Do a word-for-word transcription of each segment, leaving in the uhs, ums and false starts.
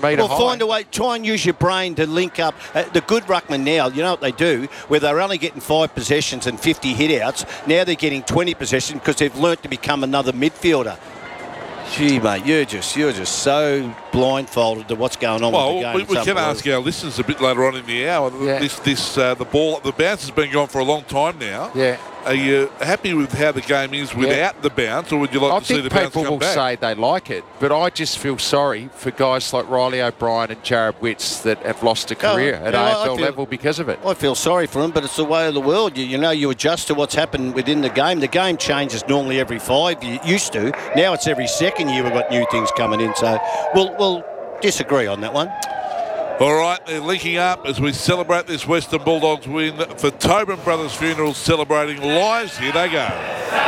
metre well, high. Well, find a way. Try and use your brain to link up. Uh, the good ruckman now, you know what they do? Where they're only getting five possessions and fifty hit-outs, now they're getting twenty possessions because they've learnt to become another midfielder. Gee, mate, you're just you're just so blindfolded to what's going on well, with the game. we, we can ask our listeners a bit later on in the hour. Yeah. This, this, uh, the ball, the bounce has been going for a long time now. Yeah. Are you happy with how the game is without Yeah. the bounce, or would you like I to see think the bounce people come will back? say they like it, but I just feel sorry for guys like Riley O'Brien and Jared Witts that have lost a career Oh, at yeah, I A F L feel- level because of it. I feel sorry for them, but it's the way of the world. You, you know, you adjust to what's happened within the game. The game changes normally every five. You used to. Now it's every second year we've got new things coming in. So we'll, we'll disagree on that one. All right, they're linking up as we celebrate this Western Bulldogs win for Tobin Brothers Funerals, celebrating lives. Here they go.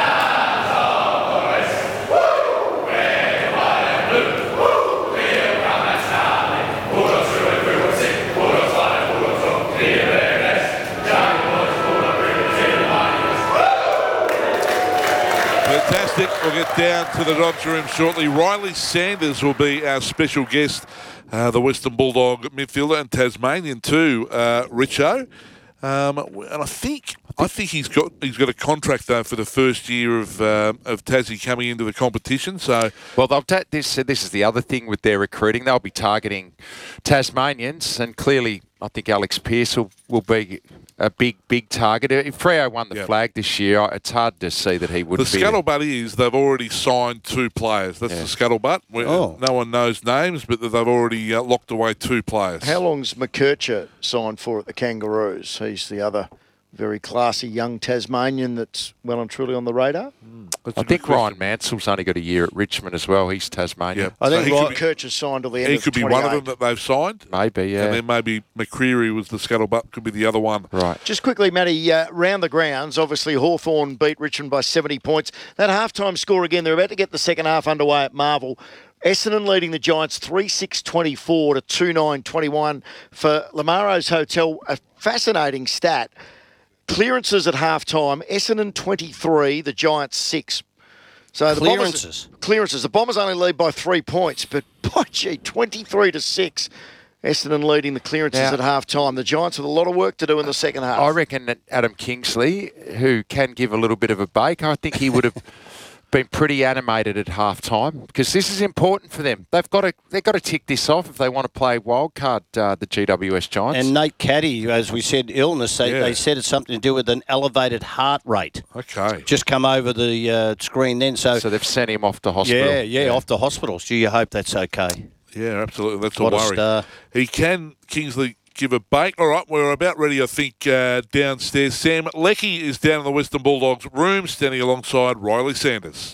Fantastic. We'll get down to the Dodger room shortly. Riley Sanders will be our special guest, uh, the Western Bulldog midfielder, and Tasmanian too, uh, Richo. Um, and I think I think he's got he's got a contract though for the first year of uh, of Tassie coming into the competition. So Well, they'll ta- this this is the other thing with their recruiting. They'll be targeting Tasmanians, and clearly, I think Alex Pearce will, will be a big, big target. If Freo won the Yep. flag this year, it's hard to see that he the wouldn't be. scuttlebutt is they've already signed two players. That's Yeah. the scuttlebutt. We- Oh. No one knows names, but they've already uh, locked away two players. How long's McKercher signed for at the Kangaroos? He's the other very classy young Tasmanian that's well and truly on the radar. That's I a good think question. Ryan Mansell's only got a year at Richmond as well. He's Tasmanian. Yeah. I think he Ryan- could be, McKercher's signed till the end he of could be one of them twenty-eight. that they've signed. Maybe, yeah. And then maybe McCreary was the scuttlebutt, could be the other one. Right. Just quickly, Matty, uh, round the grounds, obviously Hawthorn beat Richmond by seventy points. That halftime score again, they're about to get the second half underway at Marvel. Essendon leading the Giants three six twenty-four to two nine twenty-one for Lamaro's Hotel. A fascinating stat. Clearances at halftime, Essendon twenty-three, the Giants six. So the Clearances? Bombers, clearances. The Bombers only lead by three points, but by gee, twenty-three to six. Essendon leading the clearances Now- at half-time. The Giants with a lot of work to do in the second half. I reckon that Adam Kingsley, who can give a little bit of a bake, I think he would have been pretty animated at half time because this is important for them. They've got to they've got to tick this off if they want to play wildcard, uh, the G W S Giants. And Nate Caddy, as we said, illness, they, Yeah. they said it's something to do with an elevated heart rate. Okay. Just come over the uh, screen then. So, so they've sent him off to hospital. yeah, yeah, off to hospital. Gee, you hope that's okay. Yeah, absolutely. That's What a a worry. star. He can, Kingsley, give a bake. All right, we're about ready, I think, uh, downstairs. Sam Leckie is down in the Western Bulldogs room, standing alongside Riley Sanders.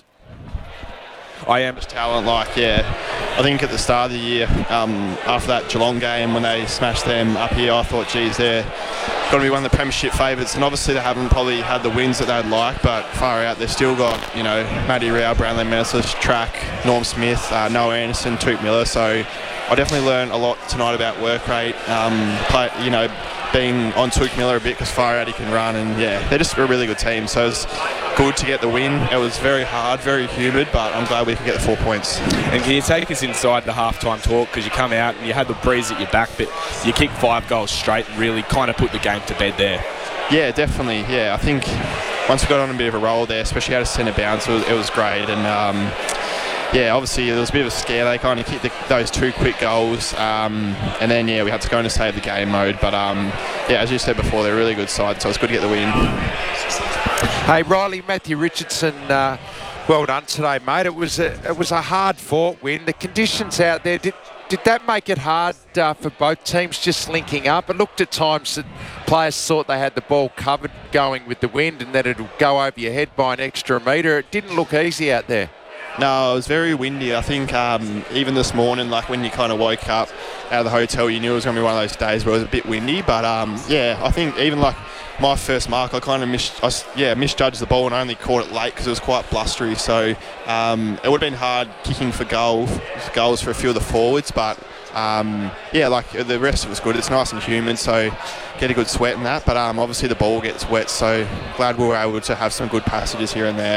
I am just talent. Like, yeah, I think at the start of the year, um, after that Geelong game when they smashed them up here, I thought, geez, they're going to be one of the premiership favourites. And obviously they haven't probably had the wins that they'd like, but far out, they've still got, you know, Matty Rao, Brownlee Meneses, Track, Norm Smith, uh, Noah Anderson, Toot Miller. So I definitely learned a lot tonight about work rate, um, play, you know, being on Took Miller a bit because far out he can run, and yeah, they're just a really good team. So it's good to get the win. It was very hard, very humid, but I'm glad we could get the four points. And can you take us inside the halftime talk, because you come out and you had the breeze at your back, but you kicked five goals straight and really kind of put the game to bed there. Yeah, definitely. Yeah, I think once we got on a bit of a roll there, especially out of centre bounce, it was, it was great. And um, yeah, obviously there was a bit of a scare. They kind of kicked the, those two quick goals, um, and then yeah, we had to go into save the game mode. But um, yeah, as you said before, they're a really good side, so it's good to get the win. Hey, Riley, Matthew Richardson, uh, well done today, mate. It was a, it was a hard-fought win. The conditions out there, did did that make it hard uh, for both teams just linking up? It looked at times that players thought they had the ball covered going with the wind and that it'll go over your head by an extra metre. It didn't look easy out there. No, it was very windy. I think um, even this morning, like when you kind of woke up out of the hotel, you knew it was going to be one of those days where it was a bit windy. But um, yeah, I think even like my first mark, I kind of mis- I, yeah, misjudged the ball and only caught it late because it was quite blustery. So um, it would have been hard kicking for goal, goals for a few of the forwards. But um, yeah, like the rest of it was good. It's nice and humid, so get a good sweat in that. But um, obviously the ball gets wet, so glad we were able to have some good passages here and there.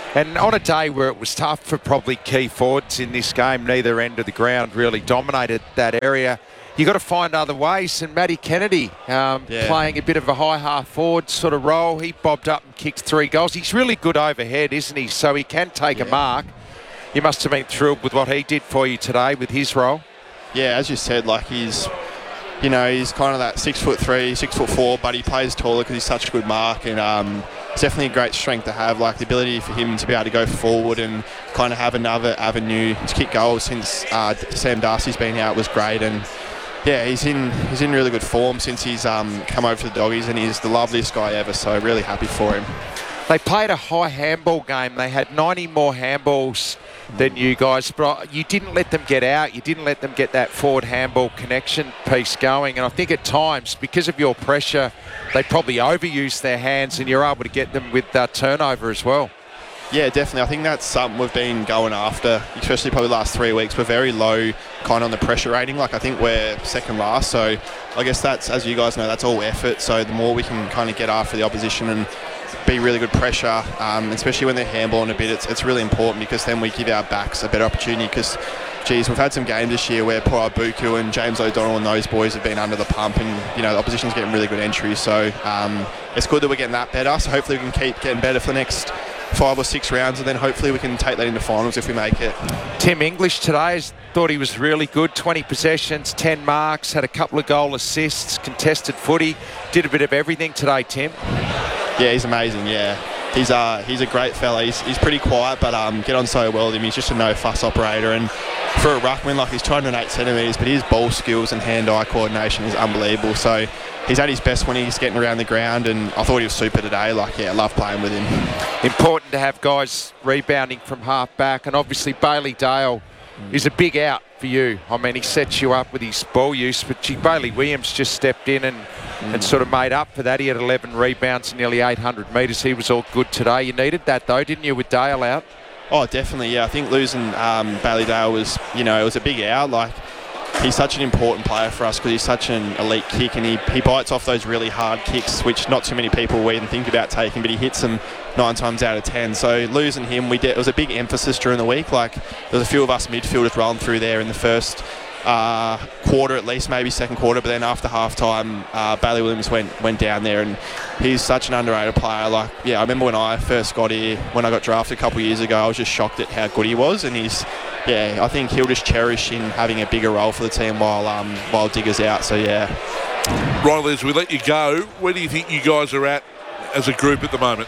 And on a day where it was tough for probably key forwards in this game, neither end of the ground really dominated that area. You got to find other ways. And Matty Kennedy um, Yeah. playing a bit of a high half forward sort of role. He bobbed up and kicked three goals. He's really good overhead, isn't he? So he can take a mark. You must have been thrilled with what he did for you today with his role. Yeah, as you said, like he's, you know, he's kind of that six foot three, six foot four, but he plays taller because he's such a good mark, and um, it's definitely a great strength to have. Like the ability for him to be able to go forward and kind of have another avenue to kick goals since uh, Sam Darcy's been out was great, and yeah, he's in he's in really good form since he's um, come over to the Doggies, and he's the loveliest guy ever. So really happy for him. They played a high handball game. They had ninety more handballs than you guys, but you didn't let them get out. You didn't let them get that forward handball connection piece going. And I think at times, because of your pressure, they probably overused their hands, and you're able to get them with uh, turnover as well. Yeah, definitely. I think that's something we've been going after, especially probably the last three weeks. We're very low kind of on the pressure rating. Like I think we're second last. So I guess that's, as you guys know, that's all effort. So the more we can kind of get after the opposition and be really good pressure, um, especially when they're handballing a bit, it's, it's really important, because then we give our backs a better opportunity. Because, geez, we've had some games this year where Pora Buku and James O'Donnell and those boys have been under the pump, and you know the opposition's getting really good entries. So um, it's good that we're getting that better. So hopefully we can keep getting better for the next five or six rounds, and then hopefully we can take that into finals if we make it. Tim English today has thought he was really good. twenty possessions, ten marks, had a couple of goal assists, contested footy, did a bit of everything today, Tim. Yeah, he's amazing, yeah. He's uh, he's a great fella. He's, he's pretty quiet, but um, get on so well with him. He's just a no-fuss operator. And for a ruckman, like he's two hundred eight centimetres, but his ball skills and hand-eye coordination is unbelievable. So he's at his best when he's getting around the ground, and I thought he was super today. Like, yeah, I love playing with him. Important to have guys rebounding from half-back, and obviously Bailey Dale is a big out for you. I mean, he sets you up with his ball use, but gee, Bailey Williams just stepped in and Mm. and sort of made up for that. He had eleven rebounds and nearly eight hundred metres. He was all good today. You needed that, though, didn't you, with Dale out? Oh, definitely, yeah. I think losing um, Bailey Dale was, you know, it was a big out. Like, he's such an important player for us because he's such an elite kick, and he, he bites off those really hard kicks, which not too many people will even think about taking, but he hits them nine times out of ten. So losing him, we did, it was a big emphasis during the week. Like, there was a few of us midfielders rolling through there in the first Uh, quarter at least, maybe second quarter, but then after half time uh, Bailey Williams went went down there, and he's such an underrated player. Like, yeah, I remember when I first got here, when I got drafted a couple of years ago, I was just shocked at how good he was, and he's, yeah, I think he'll just cherish in having a bigger role for the team while um, while Digger's out. So yeah. Riley, as we let you go, where do you think you guys are at as a group at the moment?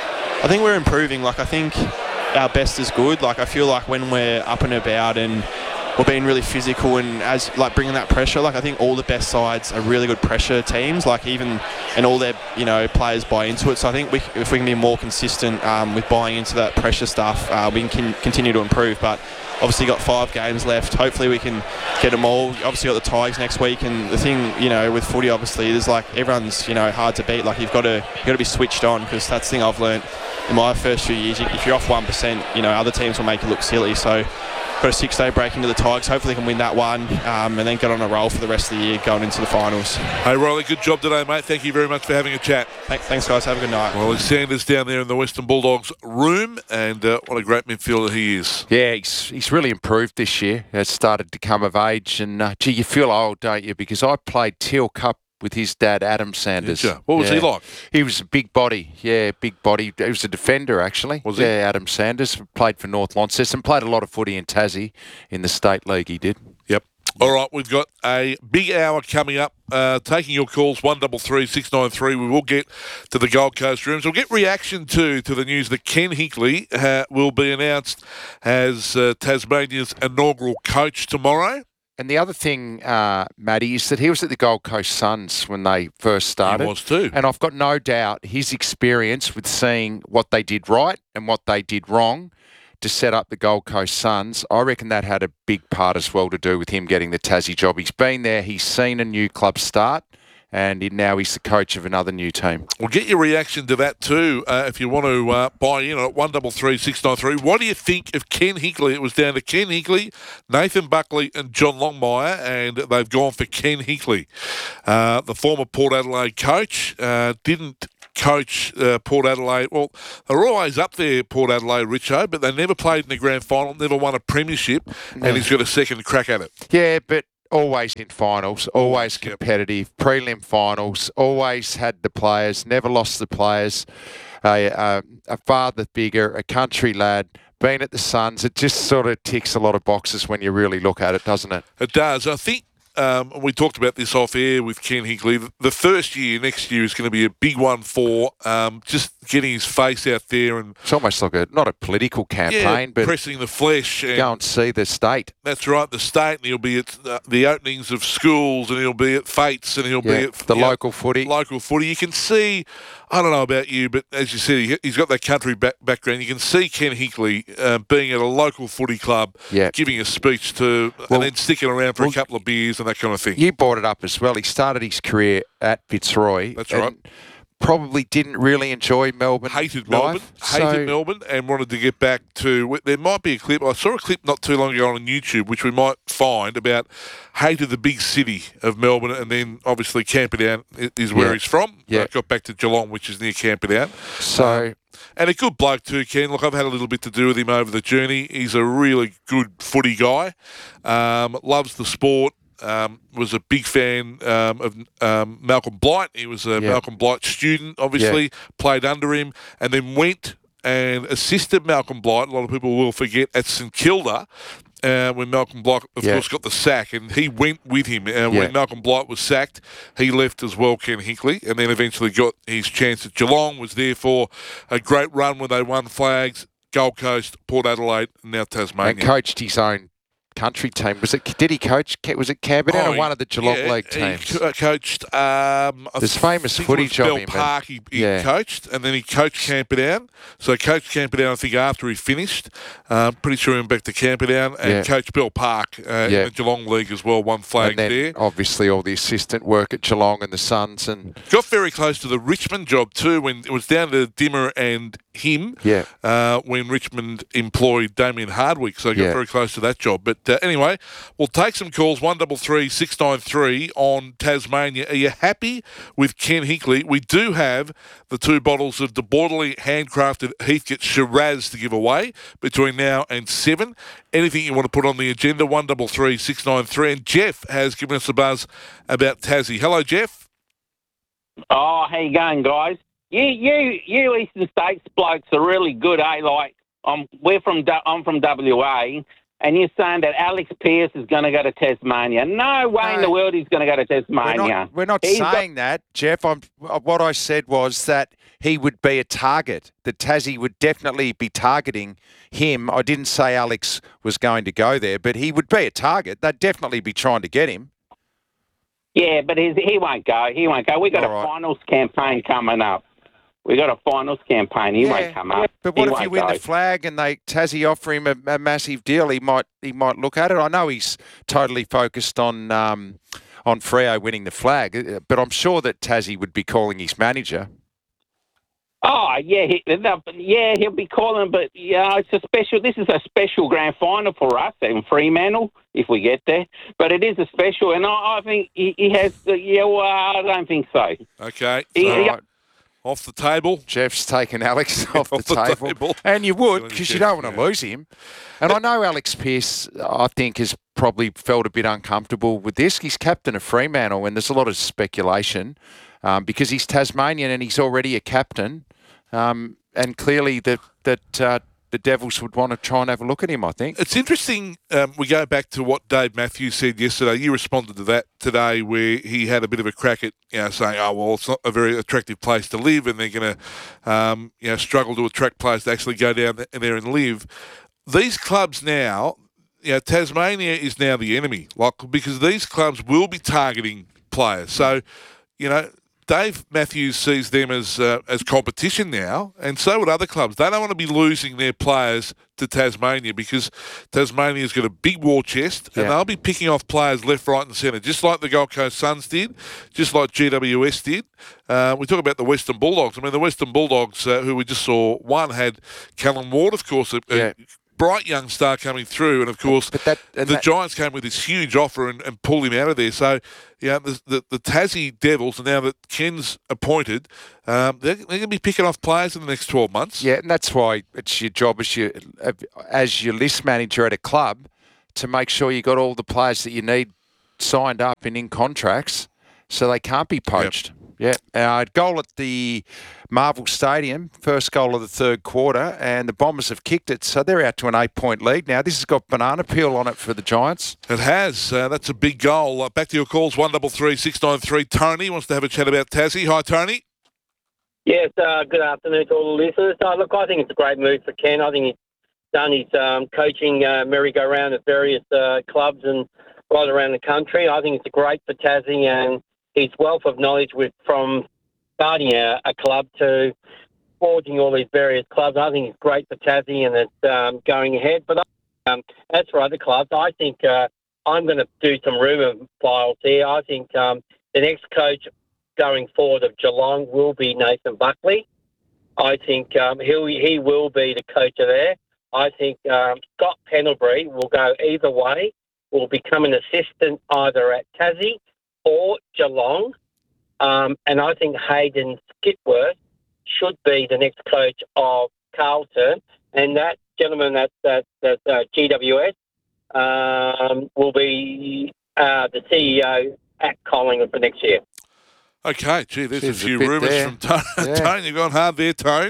I think we're improving. Like, I think our best is good. Like, I feel like when we're up and about and we're being really physical and as like bringing that pressure, like I think all the best sides are really good pressure teams, like even, and all their, you know, players buy into it. So I think we, if we can be more consistent um, with buying into that pressure stuff, uh, we can continue to improve. But obviously got five games left. Hopefully we can get them all. Obviously got the Tigers next week, and the thing, you know, with footy, obviously there's like everyone's, you know, hard to beat. Like you've got to you've got to be switched on, because that's the thing I've learnt in my first few years. If you're off one percent, you know, other teams will make you look silly. So got a six-day break into the Tigers. Hopefully can win that one, um, and then get on a roll for the rest of the year going into the finals. Hey, Riley, good job today, mate. Thank you very much for having a chat. Thanks, guys. Have a good night. Riley Sanders down there in the Western Bulldogs room, and uh, what a great midfielder he is. Yeah, he's he's really improved this year. Has started to come of age, and uh, gee, you feel old, don't you? Because I played Teal Cup with his dad, Adam Sanders. Did you? What was yeah. he like? He was a big body, yeah, big body. He was a defender, actually. Was he? Yeah, Adam Sanders. Played for North Launceston, played a lot of footy in Tassie in the State League, he did. Yep. All right, we've got a big hour coming up. Uh, taking your calls, one three three, six nine three. We will get to the Gold Coast rooms. We'll get reaction too to the news that Ken Hinkley uh, will be announced as uh, Tasmania's inaugural coach tomorrow. And the other thing, uh, Matty, is that he was at the Gold Coast Suns when they first started. He was too. And I've got no doubt his experience with seeing what they did right and what they did wrong to set up the Gold Coast Suns, I reckon that had a big part as well to do with him getting the Tassie job. He's been there, he's seen a new club start, and now he's the coach of another new team. We'll get your reaction to that too, uh, if you want to uh, buy in on it, one three three, six nine three. What do you think of Ken Hinkley? It was down to Ken Hinkley, Nathan Buckley and John Longmire, and they've gone for Ken Hinkley. Uh, the former Port Adelaide coach uh, didn't coach uh, Port Adelaide. Well, they're always up there, Port Adelaide, Richo, but they never played in the grand final, never won a premiership, Yeah. and he's got a second crack at it. Yeah, but always in finals, always Yep. competitive, prelim finals, always had the players, never lost the players, a, a, a father figure, a country lad, been at the Suns. It just sort of ticks a lot of boxes when you really look at it, doesn't it? It does. I think um, we talked about this off air with Ken Hinkley. The first year, next year, is going to be a big one for um, just getting his face out there and It's almost like a not a political campaign, yeah, but pressing the flesh. And go and see the state. that's right, the state, and he'll be at uh, the openings of schools, and he'll be at Fates, and he'll Yeah, be at the you know, local footy. local footy. You can see, I don't know about you, but as you said, he, he's got that country back, background. You can see Ken Hinkley uh, being at a local footy club, Yeah. giving a speech to, Well- and then sticking around for well, a couple of beers and that kind of thing. You brought it up as well. He started his career at Fitzroy. That's and right. Probably didn't really enjoy Melbourne. Hated life, Melbourne, hated so- Melbourne, and wanted to get back to. There might be a clip. I saw a clip not too long ago on YouTube, which we might find about hated the big city of Melbourne, and then obviously Camperdown i- is where Yeah. he's from. Yeah. Uh, got back to Geelong, which is near Camperdown. So And a good bloke too, Ken. Look, I've had a little bit to do with him over the journey. He's a really good footy guy. Um, loves the sport. Um, was a big fan um, of um, Malcolm Blight. He was a Yeah. Malcolm Blight student, obviously, played under him, and then went and assisted Malcolm Blight. A lot of people will forget at St Kilda. Uh, when Malcolm Blight, of Yeah. course, got the sack, and he went with him. Uh, Yeah. When Malcolm Blight was sacked, he left as well, Ken Hinkley, and then eventually got his chance at Geelong, was there for a great run where they won flags, Gold Coast, Port Adelaide, and now Tasmania. and coached his own country team. Was it? Did he coach? Was it Camperdown Oh, or one of the Geelong yeah, League he teams? co- coached. Um, I There's famous think footage it was of Bell him, and- Park. He, he Yeah. coached, and then he coached Camperdown. So he coached Camperdown, I think, after he finished. Uh, pretty sure he went back to Camperdown and Yeah. coached Bell Park uh, in Yeah. the Geelong League as well. Won flags and then there. obviously all the assistant work at Geelong and the Suns, and Got very close to the Richmond job too when it was down to Dimmer and him. Yeah. Uh, when Richmond employed Damien Hardwick, so he got Yeah. very close to that job. But uh, anyway, we'll take some calls. One double three six nine three on Tasmania. Are you happy with Ken Hinkley? We do have the two bottles of De Bordeley handcrafted Heathcote Shiraz to give away between now and seven. Anything you want to put on the agenda? One double three six nine three. And Jeff has given us a buzz about Tassie. Hello, Jeff. Oh, how you going, guys? You, you, you Eastern States blokes are really good, eh? Like, um, we're from, Du- I'm from W A, and you're saying that Alex Pearce is going to go to Tasmania. No way in No. the world he's going to go to we're Tasmania. not, we're not He's got- saying that, Jeff. I'm, uh, what I said was that he would be a target, that Tassie would definitely be targeting him. I didn't say Alex was going to go there, but he would be a target. They'd definitely be trying to get him. Yeah, but he's, he won't go. He won't go. We got All a right. finals campaign coming up. We got a finals campaign. He Yeah, won't come up. But what He if you won't win go. the flag and they Tassie offer him a, a massive deal? He might he might look at it. I know he's totally focused on um, on Freo winning the flag, uh, but I'm sure that Tassie would be calling his manager. Oh yeah, he, yeah, he'll be calling, but yeah, it's a special. This is a special grand final for us in Fremantle if we get there. But it is a special, and I, I think he, he has. The, yeah, well, I don't think so. Okay. He- so he- Right. off the table. Jeff's taken Alex off the, Off the table. table. And you would, Good because you Jeff, don't want to yeah. lose him. And I know Alex Pearce, I think, has probably felt a bit uncomfortable with this. He's captain of Fremantle, and there's a lot of speculation um, because he's Tasmanian and he's already a captain. Um, and clearly that that uh, the Devils would want to try and have a look at him, I think. It's interesting. Um, we go back to what Dave Matthews said yesterday. You responded to that today, where he had a bit of a crack at, you know, saying, "Oh well, it's not a very attractive place to live, and they're going to, um, you know, struggle to attract players to actually go down there and live." These clubs now, you know, Tasmania is now the enemy, like because these clubs will be targeting players. So, you know. Dave Matthews sees them as uh, as competition now, and so would other clubs. They don't want to be losing their players to Tasmania because Tasmania's got a big war chest, and Yeah. they'll be picking off players left, right, and centre, just like the Gold Coast Suns did, just like G W S did. Uh, we talk about the Western Bulldogs. I mean, the Western Bulldogs, uh, who we just saw, one had Callum Ward, of course, a, a Yeah. bright young star coming through, and of course, But that- and the that- Giants came with this huge offer and, and pulled him out of there. So, yeah, the, the, the Tassie Devils, and now that Ken's appointed, um, they're, they're going to be picking off players in the next twelve months. Yeah, and that's why it's your job as your as your list manager at a club to make sure you got all the players that you need signed up and in contracts, so they can't be poached. Yep. Yeah, uh, goal at the Marvel Stadium, first goal of the third quarter, and the Bombers have kicked it, so they're out to an eight-point lead now. This has got banana peel on it for the Giants. It has. Uh, that's a big goal. Uh, back to your calls, one double three six nine three. Tony wants to have a chat about Tassie. Hi, Tony. Yes, uh, good afternoon to all the listeners. Uh, look, I think it's a great move for Ken. I think he's done his um, coaching uh, merry-go-round at various uh, clubs and right around the country. I think it's great for Tassie, and his wealth of knowledge with from starting a, a club to forging all these various clubs. I think it's great for Tassie, and it's um, going ahead. But um, as for other clubs, I think uh, I'm going to do some rumour files here. I think um, the next coach going forward of Geelong will be Nathan Buckley. I think um, he'll, he will be the coach of there. I think um, Scott Pendlebury will go either way, will become an assistant either at Tassie or Geelong. Um, and I think Hayden Skipworth should be the next coach of Carlton. And that gentleman at that, that uh, G W S um, will be uh, the C E O at Collingwood for next year. Okay, gee, there's There's a a few bit rumours there. from Tone. Yeah. Tone, you've gone hard there, Tone.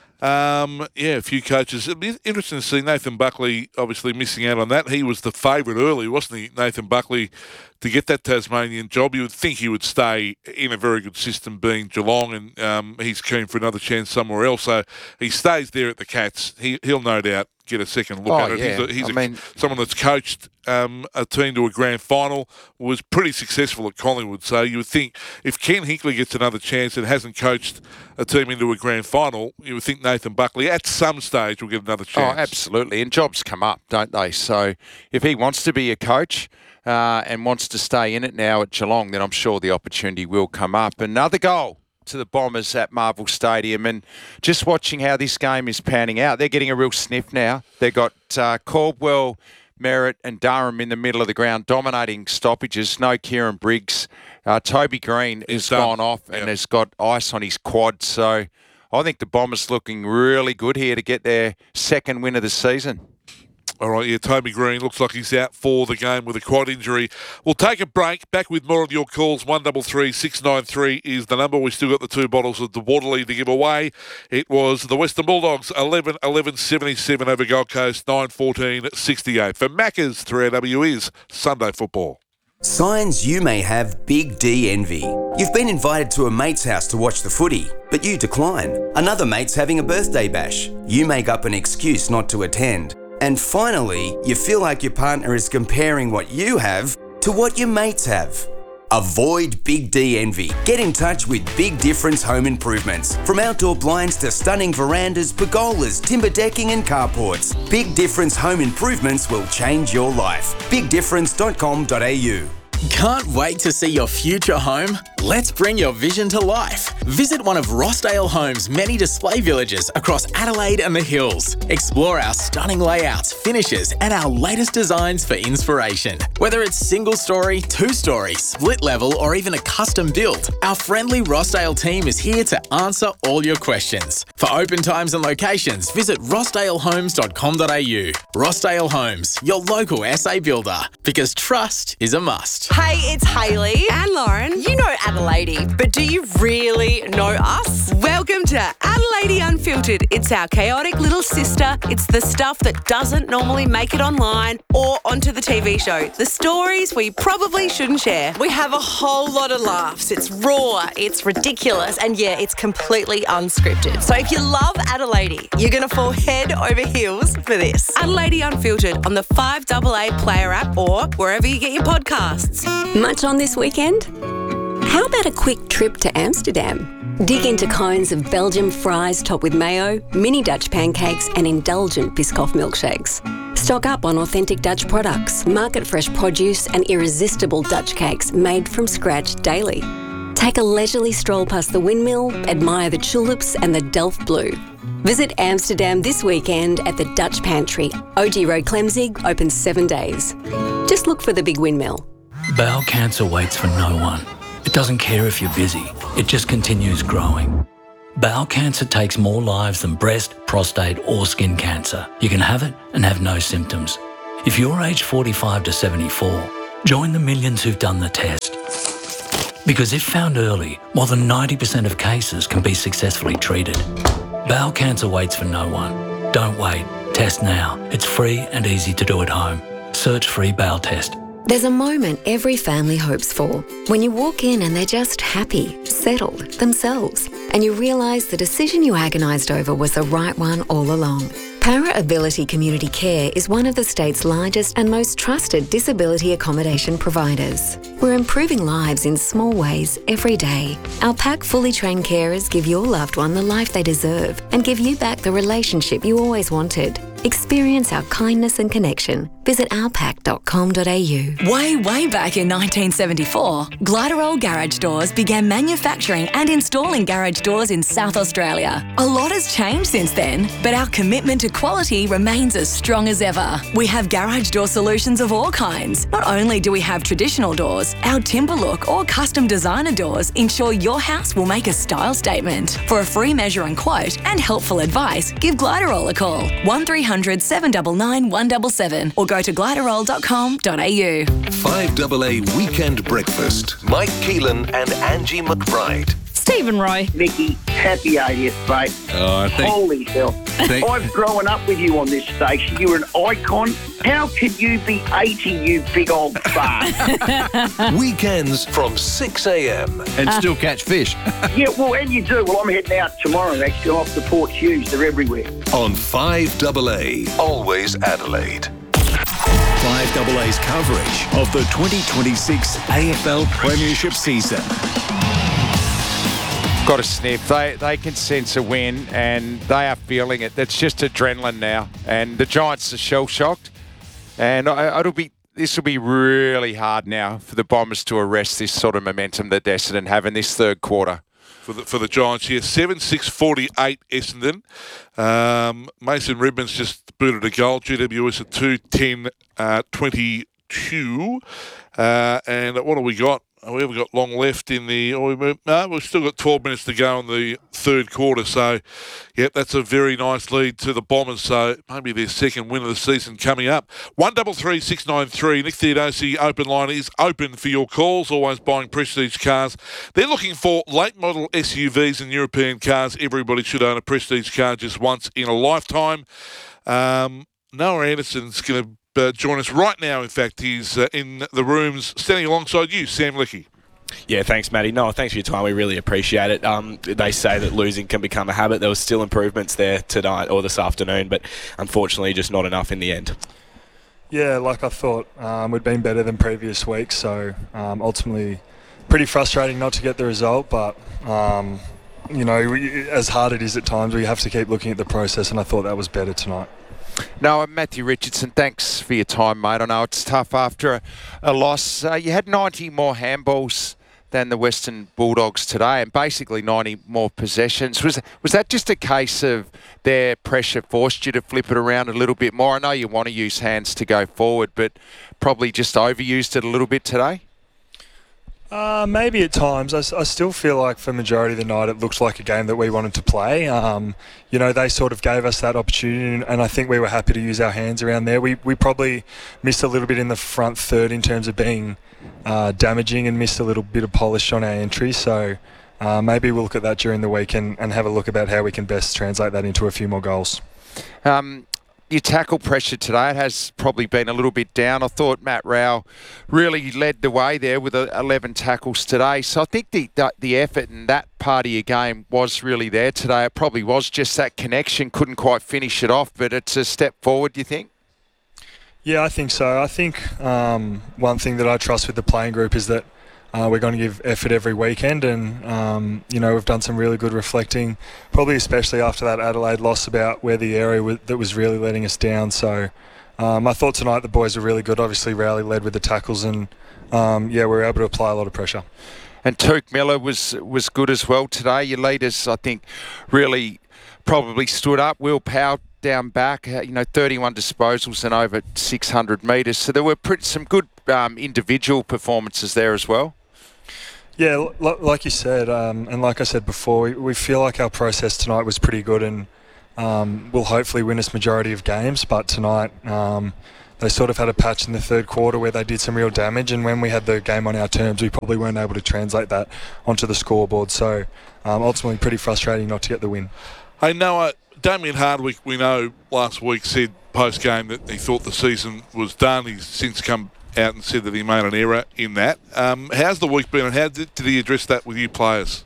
Um, yeah, a few coaches. It'd be interesting to see Nathan Buckley obviously missing out on that. He was the favourite early, wasn't he, Nathan Buckley, to get that Tasmanian job? You would think he would stay in a very good system being Geelong, and um, he's keen for another chance somewhere else. So he stays there at the Cats. He, he'll no doubt get a second look Oh, at it. yeah. He's, a, he's I a, mean- someone that's coached um, a team to a grand final, was pretty successful at Collingwood. So you would think if Ken Hinkley gets another chance and hasn't coached a team into a grand final, you would think Nathan Buckley at some stage will get another chance. Oh, absolutely. And jobs come up, don't they? So if he wants to be a coach uh, and wants to stay in it now at Geelong, then I'm sure the opportunity will come up. Another goal to the Bombers at Marvel Stadium, and just watching how this game is panning out, they're getting a real sniff now. They've got uh, Caldwell, Merritt and Durham in the middle of the ground dominating stoppages. No Kieran Briggs. Uh, Toby Green He's has done. gone off and Yep. has got ice on his quad, so I think the Bombers looking really good here to get their second win of the season. All right, yeah, Toby Green looks like he's out for the game with a quad injury. We'll take a break. Back with more of your calls. one double three six nine three is the number. We've still got the two bottles of the Waterloo to give away. It was the Western Bulldogs eleven eleven seventy-seven over Gold Coast nine fourteen sixty-eight. For Macca's, three A W is Sunday football. Signs you may have Big D envy. You've been invited to a mate's house to watch the footy, but you decline. Another mate's having a birthday bash. You make up an excuse not to attend. And finally, you feel like your partner is comparing what you have to what your mates have. Avoid Big D envy. Get in touch with Big Difference Home Improvements. From outdoor blinds to stunning verandas, pergolas, timber decking and carports, Big Difference Home Improvements will change your life. big difference dot com dot a u. Can't wait to see your future home? Let's bring your vision to life. Visit one of Rossdale Homes' many display villages across Adelaide and the Hills. Explore our stunning layouts, finishes, and our latest designs for inspiration. Whether it's single story, two story, split level, or even a custom build, our friendly Rossdale team is here to answer all your questions. For open times and locations, visit rossdale homes dot com dot a u. Rossdale Homes, your local S A builder, because trust is a must. Hey, it's Hayley and Lauren. You know Adelaide, but do you really know us? Welcome to Adelaide Unfiltered. It's our chaotic little sister. It's the stuff that doesn't normally make it online or onto the T V show. The stories we probably shouldn't share. We have a whole lot of laughs. It's raw, it's ridiculous, and yeah, it's completely unscripted. So if you love Adelaide, you're going to fall head over heels for this. Adelaide Unfiltered on the five A A Player app or wherever you get your podcasts. Much on this weekend? How about a quick trip to Amsterdam? Dig into cones of Belgian fries topped with mayo, mini Dutch pancakes and indulgent Biscoff milkshakes. Stock up on authentic Dutch products, market fresh produce and irresistible Dutch cakes made from scratch daily. Take a leisurely stroll past the windmill, admire the tulips and the Delft blue. Visit Amsterdam this weekend at the Dutch Pantry. O G Road Clemzig, open seven days. Just look for the big windmill. Bowel cancer waits for no one. It doesn't care if you're busy. It just continues growing. Bowel cancer takes more lives than breast, prostate or skin cancer. You can have it and have no symptoms. If you're aged forty-five to seventy-four, join the millions who've done the test. Because if found early, more than ninety percent of cases can be successfully treated. Bowel cancer waits for no one. Don't wait. Test now. It's free and easy to do at home. Search free bowel test. There's a moment every family hopes for. When you walk in and they're just happy, settled, themselves, and you realise the decision you agonised over was the right one all along. Para Ability Community Care is one of the state's largest and most trusted disability accommodation providers. We're improving lives in small ways every day. Our pack fully trained carers give your loved one the life they deserve and give you back the relationship you always wanted. Experience our kindness and connection. Visit our pack dot com dot a u. Way, way back in nineteen seventy-four, Gliderol Garage Doors began manufacturing and installing garage doors in South Australia. A lot has changed since then, but our commitment to quality remains as strong as ever. We have garage door solutions of all kinds. Not only do we have traditional doors, our timber look or custom designer doors ensure your house will make a style statement. For a free measure and quote and helpful advice, give Gliderol a call. one three hundred seven nine nine one seven seven or go to gliderol dot com dot a u. five A A Weekend Breakfast. Mike Keelan and Angie McBride. Stephen Roy. Mickey, happy eightieth, mate. Oh, thank Holy hell. Thank I've grown up with you on this station. You're an icon. How can you be eighty, you big old fart? Weekends from six a.m. And still catch fish. Yeah, well, and you do. Well, I'm heading out tomorrow, actually, off the Port Hughes. They're everywhere. On five A A. Always Adelaide. five A A's coverage of the twenty twenty-six A F L Premiership season. Got a sniff. They they can sense a win and they are feeling it. It's just adrenaline now, and the Giants are shell shocked. And it'll be this will be really hard now for the Bombers to arrest this sort of momentum that Essendon have in this third quarter. For the, for the Giants here, seven six forty-eight Essendon. Um, Mason Redman's just booted a goal. G W S at two ten twenty-two. Uh, and what have we got? Oh, we haven't got long left in the... Oh, we, no, we've still got twelve minutes to go in the third quarter. So, yep, that's a very nice lead to the Bombers. So, maybe their second win of the season coming up. one three three six nine three. Nick Theodosi open line is open for your calls. Always buying Prestige cars. They're looking for late model S U Vs and European cars. Everybody should own a Prestige car just once in a lifetime. Um, Noah Anderson's going to Uh, join us right now. In fact, he's uh, in the rooms standing alongside you, Sam Leckie. Yeah, thanks, Matty. No, thanks for your time. We really appreciate it. Um, they say that losing can become a habit. There was still improvements there tonight or this afternoon, but unfortunately just not enough in the end. Yeah, like I thought, um, we'd been better than previous weeks, so um, ultimately pretty frustrating not to get the result, but um, you know, we, as hard it is at times, we have to keep looking at the process, and I thought that was better tonight. No, Matthew Richardson, thanks for your time, mate. I know it's tough after a, a loss. Uh, you had ninety more handballs than the Western Bulldogs today, and basically ninety more possessions. Was was that just a case of their pressure forced you to flip it around a little bit more? I know you want to use hands to go forward, but probably just overused it a little bit today? Uh, maybe at times. I, I still feel like for the majority of the night it looks like a game that we wanted to play. Um, you know, they sort of gave us that opportunity, and I think we were happy to use our hands around there. We we probably missed a little bit in the front third in terms of being uh, damaging and missed a little bit of polish on our entry. So uh, maybe we'll look at that during the week and, and have a look about how we can best translate that into a few more goals. Um, Your tackle pressure today, it has probably been a little bit down. I thought Matt Rowell really led the way there with eleven tackles today. So I think the the effort in that part of your game was really there today. It probably was just that connection, couldn't quite finish it off, but it's a step forward, do you think? Yeah, I think so. I think um, one thing that I trust with the playing group is that Uh, we're going to give effort every weekend, and um, you know, we've done some really good reflecting, probably especially after that Adelaide loss, about where the area w- that was really letting us down. So um, I thought tonight the boys were really good. Obviously Rowley led with the tackles, and um, yeah, we were able to apply a lot of pressure. And Touk Miller was was good as well today. Your leaders, I think, really probably stood up. Will Powell down back, uh, you know, thirty-one disposals and over six hundred metres. So there were pretty, some good um, individual performances there as well. Yeah, l- like you said, um, and like I said before, we, we feel like our process tonight was pretty good, and um, we'll hopefully win this majority of games. But tonight, um, they sort of had a patch in the third quarter where they did some real damage, and when we had the game on our terms, we probably weren't able to translate that onto the scoreboard. So um, ultimately, pretty frustrating not to get the win. Hey, Noah, Damien Hardwick, we know last week said post-game that he thought the season was done. He's since come out and said that he made an error in that. Um, how's the week been, and how did, did he address that with you players?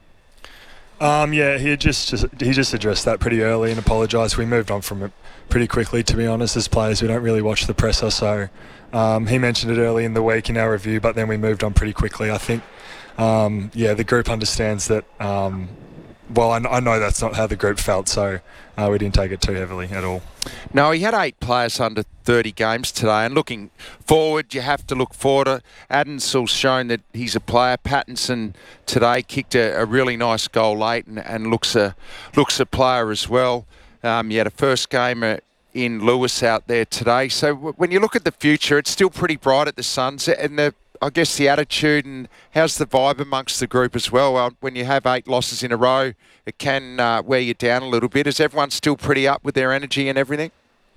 Um, yeah, he just, just he just addressed that pretty early and apologised. We moved on from it pretty quickly, to be honest. As players, we don't really watch the presser, so um, he mentioned it early in the week in our review, but then we moved on pretty quickly. I think, um, yeah, the group understands that. Um, well, I, I know that's not how the group felt, so uh, we didn't take it too heavily at all. No, he had eight players under thirty games today, and looking forward, you have to look forward. Adamsell's shown that he's a player. Pattinson today kicked a, a really nice goal late and, and looks a looks a player as well. Um, you had a first gamer in Lewis out there today. So w- when you look at the future, it's still pretty bright at the Suns, and the I guess the attitude and how's the vibe amongst the group as well? Well, when you have eight losses in a row, it can uh, wear you down a little bit. Is everyone still pretty up with their energy and everything?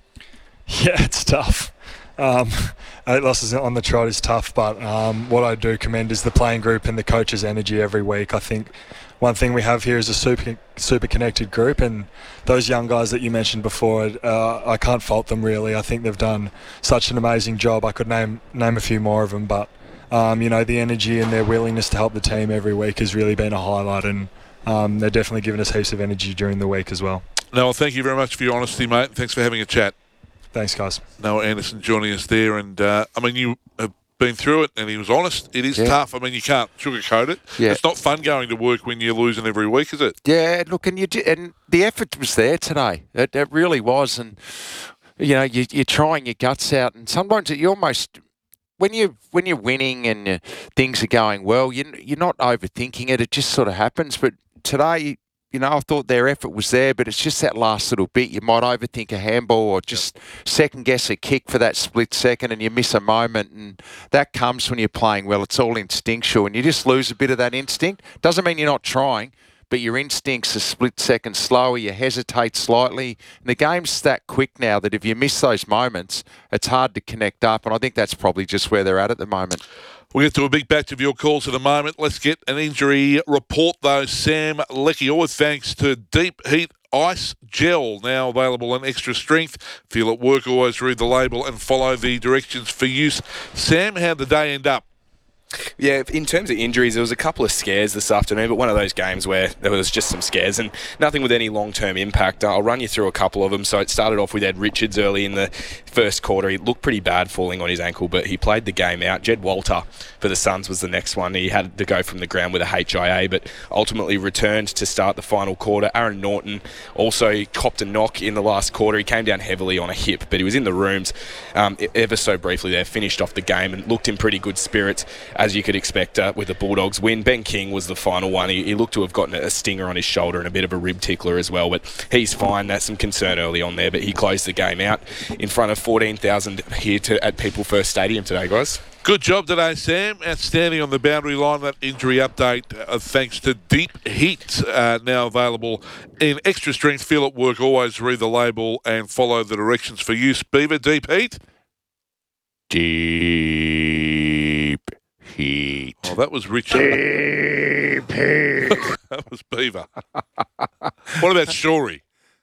Yeah, it's tough. Um, eight losses on the trot is tough, but um, what I do commend is the playing group and the coach's energy every week. I think one thing we have here is a super super connected group, and those young guys that you mentioned before, uh, I can't fault them really. I think they've done such an amazing job. I could name name a few more of them, but Um, you know, the energy and their willingness to help the team every week has really been a highlight, and um, they're definitely giving us heaps of energy during the week as well. Noah, thank you very much for your honesty, mate. Thanks for having a chat. Thanks, guys. Noah Anderson joining us there, and uh, I mean, you have been through it, and he was honest. It is Yeah. tough. I mean, you can't sugarcoat it. Yeah. It's not fun going to work when you're losing every week, is it? Yeah, look, and you di- and the effort was there today. It, it really was, and you know, you, you're trying your guts out, and sometimes you almost. When you when you're winning and uh, things are going well, you you're not overthinking it. It just sort of happens. But today, you know, I thought their effort was there, but it's just that last little bit. You might overthink a handball or just second guess a kick for that split second, and you miss a moment. And that comes when you're playing well. It's all instinctual, and you just lose a bit of that instinct. Doesn't mean you're not trying, but your instincts are split seconds slower. You hesitate slightly. And the game's that quick now that if you miss those moments, it's hard to connect up. And I think that's probably just where they're at at the moment. We'll get to a big batch of your calls in a moment. Let's get an injury report, though. Sam Leckie, all thanks to Deep Heat Ice Gel, now available in extra strength. Feel at work, always read the label and follow the directions for use. Sam, how'd the day end up? Yeah, in terms of injuries, there was a couple of scares this afternoon, but one of those games where there was just some scares and nothing with any long-term impact. I'll run you through a couple of them. So it started off with Ed Richards early in the first quarter. He looked pretty bad falling on his ankle, but he played the game out. Jed Walter for the Suns was the next one. He had to go from the ground with a H I A, but ultimately returned to start the final quarter. Aaron Norton also copped a knock in the last quarter. He came down heavily on a hip, but he was in the rooms um, ever so briefly there, finished off the game and looked in pretty good spirits, as you could expect uh, with the Bulldogs win. Ben King was the final one. He, he looked to have gotten a stinger on his shoulder and a bit of a rib tickler as well, but he's fine. That's some concern early on there, but he closed the game out in front of fourteen thousand here to, at People First Stadium today, guys. Good job today, Sam. Outstanding on the boundary line. That injury update, uh, thanks to Deep Heat, uh, now available in extra strength. Feel at work, always read the label and follow the directions for use. Beaver, Deep Heat? Deep Heat. Oh, that was Richard. Deep Heat. That was Beaver. What about Shorey?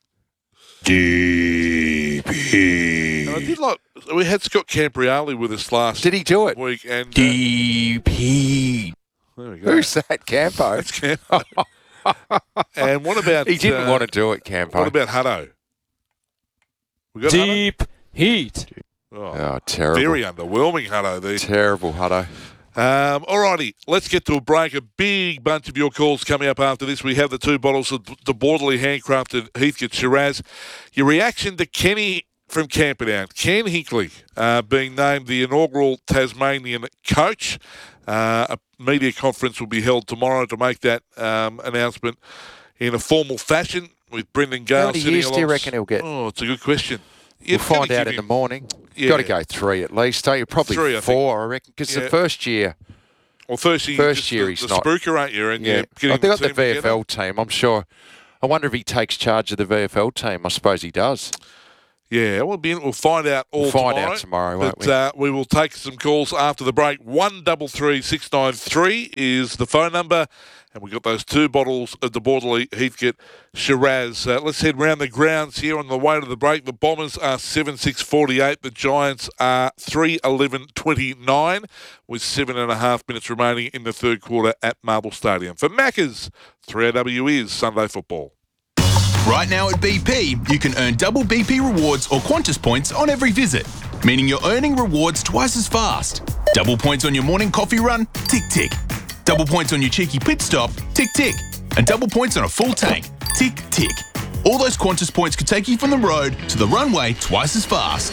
Deep Heat. And I did like, we had Scott Campriali with us last Did he do it? week. And, uh, Deep Heat. there we go. Who's that, Campo? That's Campo. And what about... He didn't uh, want to do it, Campo. What about Hutto? We got Deep Heat. Hutto? Oh, Oh, terrible. very underwhelming Hutto there. Terrible, Hutto. Um, all righty, let's get to a break. A big bunch of your calls coming up after this. We have the two bottles of the Borderly handcrafted Heathcote Shiraz. Your reaction to Kenny from Camperdown. Ken Hinkley uh, being named the inaugural Tasmanian coach. Uh, a media conference will be held tomorrow to make that um, announcement in a formal fashion with Brendan Gale How many sitting years do you along- reckon he'll get? Oh, it's a good question. We'll You're find gonna out give in the him- morning. Yeah. Got to go three at least, don't you? Probably Three, I think. four, I reckon, because Yeah. the first year, Well, first year, first just year the, he's the not. spooker, ain't you? And yeah, you're getting I think got the team V F together. L team. I'm sure. I wonder if he takes charge of the V F L team. I suppose he does. Yeah, we'll be. We'll find out all We'll find tomorrow. out tomorrow, won't but, we? Uh, we will take some calls after the break. One double three six nine three is the phone number, and we've got those two bottles of the Borderley Heathcote Shiraz. Uh, let's head round the grounds here on the way to the break. The Bombers are seven six forty-eight. The Giants are three eleven twenty-nine, with seven and a half minutes remaining in the third quarter at Marble Stadium. For Maccas, three A W is Sunday Football. Right now at B P, you can earn double B P rewards or Qantas points on every visit, meaning you're earning rewards twice as fast. Double points on your morning coffee run? Tick, tick. Double points on your cheeky pit stop? Tick, tick. And double points on a full tank? Tick, tick. All those Qantas points could take you from the road to the runway twice as fast.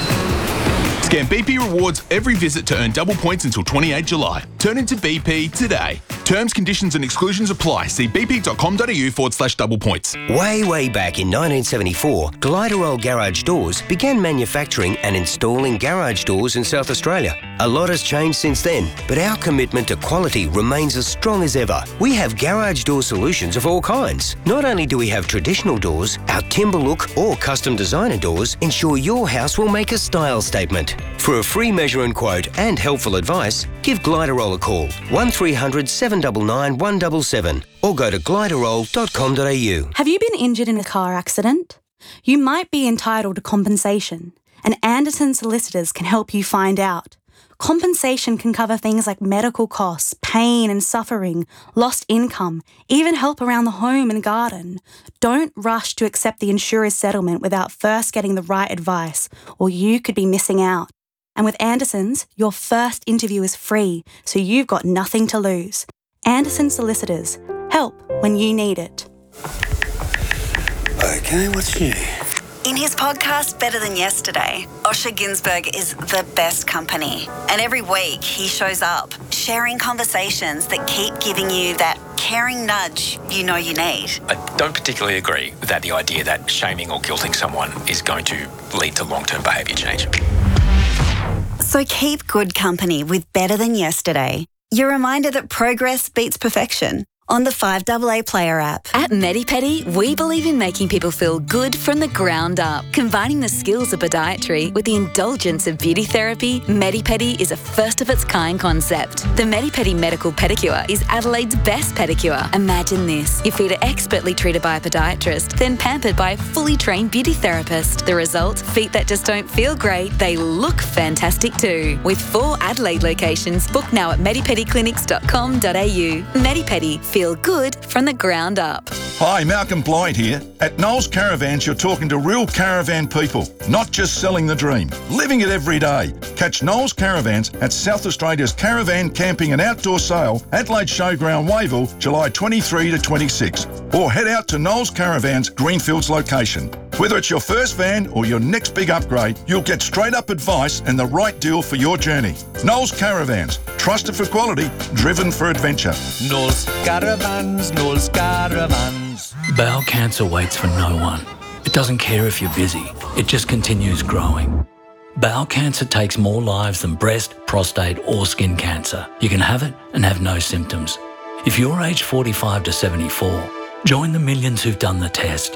Scan B P rewards every visit to earn double points until twenty-eighth July. Turn into B P today. Terms, conditions and exclusions apply. See bp.com.au forward slash double points. Way, way back in nineteen seventy-four, Gliderol Garage Doors began manufacturing and installing garage doors in South Australia. A lot has changed since then, but our commitment to quality remains as strong as ever. We have garage door solutions of all kinds. Not only do we have traditional doors, our timber look or custom designer doors ensure your house will make a style statement. For a free measure and quote and helpful advice, give Gliderol a call, one three hundred seven nine nine one seven seven, or go to gliderol dot com dot a u. Have you been injured in a car accident? You might be entitled to compensation, and Anderson Solicitors can help you find out. Compensation can cover things like medical costs, pain and suffering, lost income, even help around the home and garden. Don't rush to accept the insurer's settlement without first getting the right advice, or you could be missing out. And with Anderson's, your first interview is free, so you've got nothing to lose. Anderson Solicitors. Help when you need it. Okay, what's new? In his podcast, Better Than Yesterday, Osher Ginsberg is the best company. And every week he shows up, sharing conversations that keep giving you that caring nudge you know you need. I don't particularly agree with that, the idea that shaming or guilting someone is going to lead to long-term behaviour change. So keep good company with Better Than Yesterday. Your reminder that progress beats perfection. On the five A A Player app. At MediPedi, we believe in making people feel good from the ground up. Combining the skills of podiatry with the indulgence of beauty therapy, MediPedi is a first-of-its-kind concept. The MediPedi Medical Pedicure is Adelaide's best pedicure. Imagine this. Your feet are expertly treated by a podiatrist, then pampered by a fully trained beauty therapist. The result? Feet that just don't feel great, they look fantastic too. With four Adelaide locations, book now at medipedi clinics dot com dot a u. MediPedi, feel good from the ground up. Hi, Malcolm Blythe here. At Knowles Caravans, you're talking to real caravan people, not just selling the dream, living it every day. Catch Knowles Caravans at South Australia's Caravan Camping and Outdoor Sale, Adelaide Showground, Wavell, July twenty-third to twenty-sixth. Or head out to Knowles Caravans, Greenfields location. Whether it's your first van or your next big upgrade, you'll get straight up advice and the right deal for your journey. Knowles Caravans, trusted for quality, driven for adventure. Knowles Caravans, Knowles Caravans. Bowel cancer waits for no one. It doesn't care if you're busy, it just continues growing. Bowel cancer takes more lives than breast, prostate or skin cancer. You can have it and have no symptoms. If you're aged forty-five to seventy-four, join the millions who've done the test.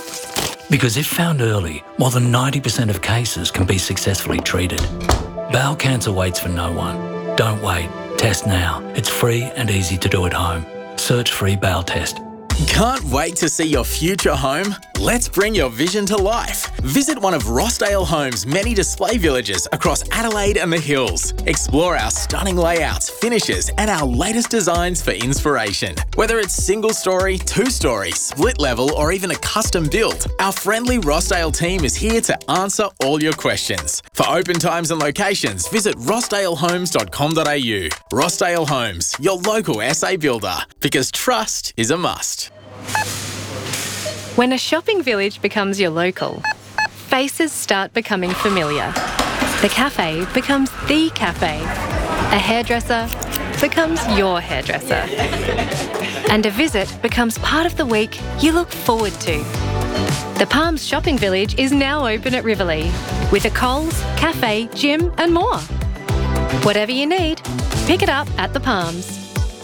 Because if found early, more than ninety percent of cases can be successfully treated. Bowel cancer waits for no one. Don't wait. Test now. It's free and easy to do at home. Search free bowel test. Can't wait to see your future home? Let's bring your vision to life. Visit one of Rossdale Homes' many display villages across Adelaide and the Hills. Explore our stunning layouts, finishes, and our latest designs for inspiration. Whether it's single story, two story, split level, or even a custom build, our friendly Rossdale team is here to answer all your questions. For open times and locations, visit rossdale homes dot com dot a u. Rossdale Homes, your local S A builder, because trust is a must. When a shopping village becomes your local, faces start becoming familiar. The cafe becomes the cafe. A hairdresser becomes your hairdresser. And a visit becomes part of the week you look forward to. The Palms Shopping Village is now open at Riverlea, with a Coles, cafe, gym and more. Whatever you need, pick it up at the Palms.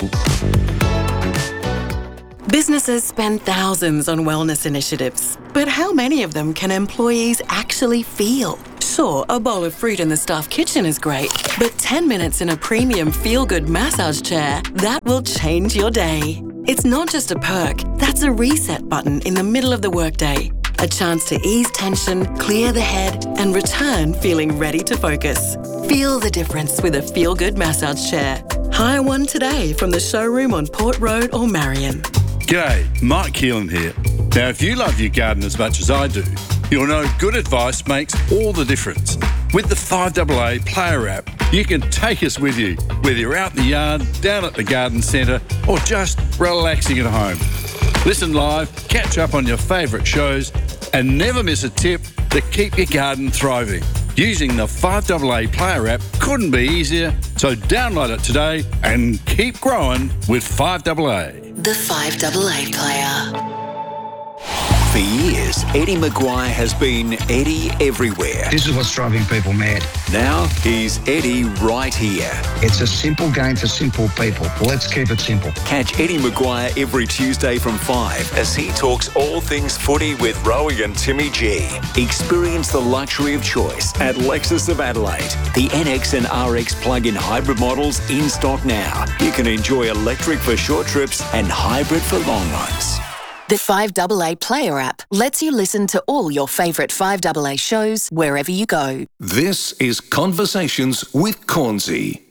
Businesses spend thousands on wellness initiatives, but how many of them can employees actually feel? Sure, a bowl of fruit in the staff kitchen is great, but ten minutes in a premium feel-good massage chair, that will change your day. It's not just a perk, that's a reset button in the middle of the workday. A chance to ease tension, clear the head, and return feeling ready to focus. Feel the difference with a feel-good massage chair. Hire one today from the showroom on Port Road or Marion. G'day, Mike Keelan here. Now, if you love your garden as much as I do, you'll know good advice makes all the difference. With the five A A Player app, you can take us with you, whether you're out in the yard, down at the garden centre, or just relaxing at home. Listen live, catch up on your favourite shows, and never miss a tip to keep your garden thriving. Using the five A A Player app couldn't be easier, so download it today and keep growing with five A A. The five A A Player. For years, Eddie Maguire has been Eddie everywhere. This is what's driving people mad. Now he's Eddie right here. It's a simple game for simple people. Let's keep it simple. Catch Eddie Maguire every Tuesday from five as he talks all things footy with Rowie and Timmy G. Experience the luxury of choice at Lexus of Adelaide. The N X and R X plug-in hybrid models in stock now. You can enjoy electric for short trips and hybrid for long runs. The five A A Player app lets you listen to all your favourite five A A shows wherever you go. This is Conversations with Cornsey.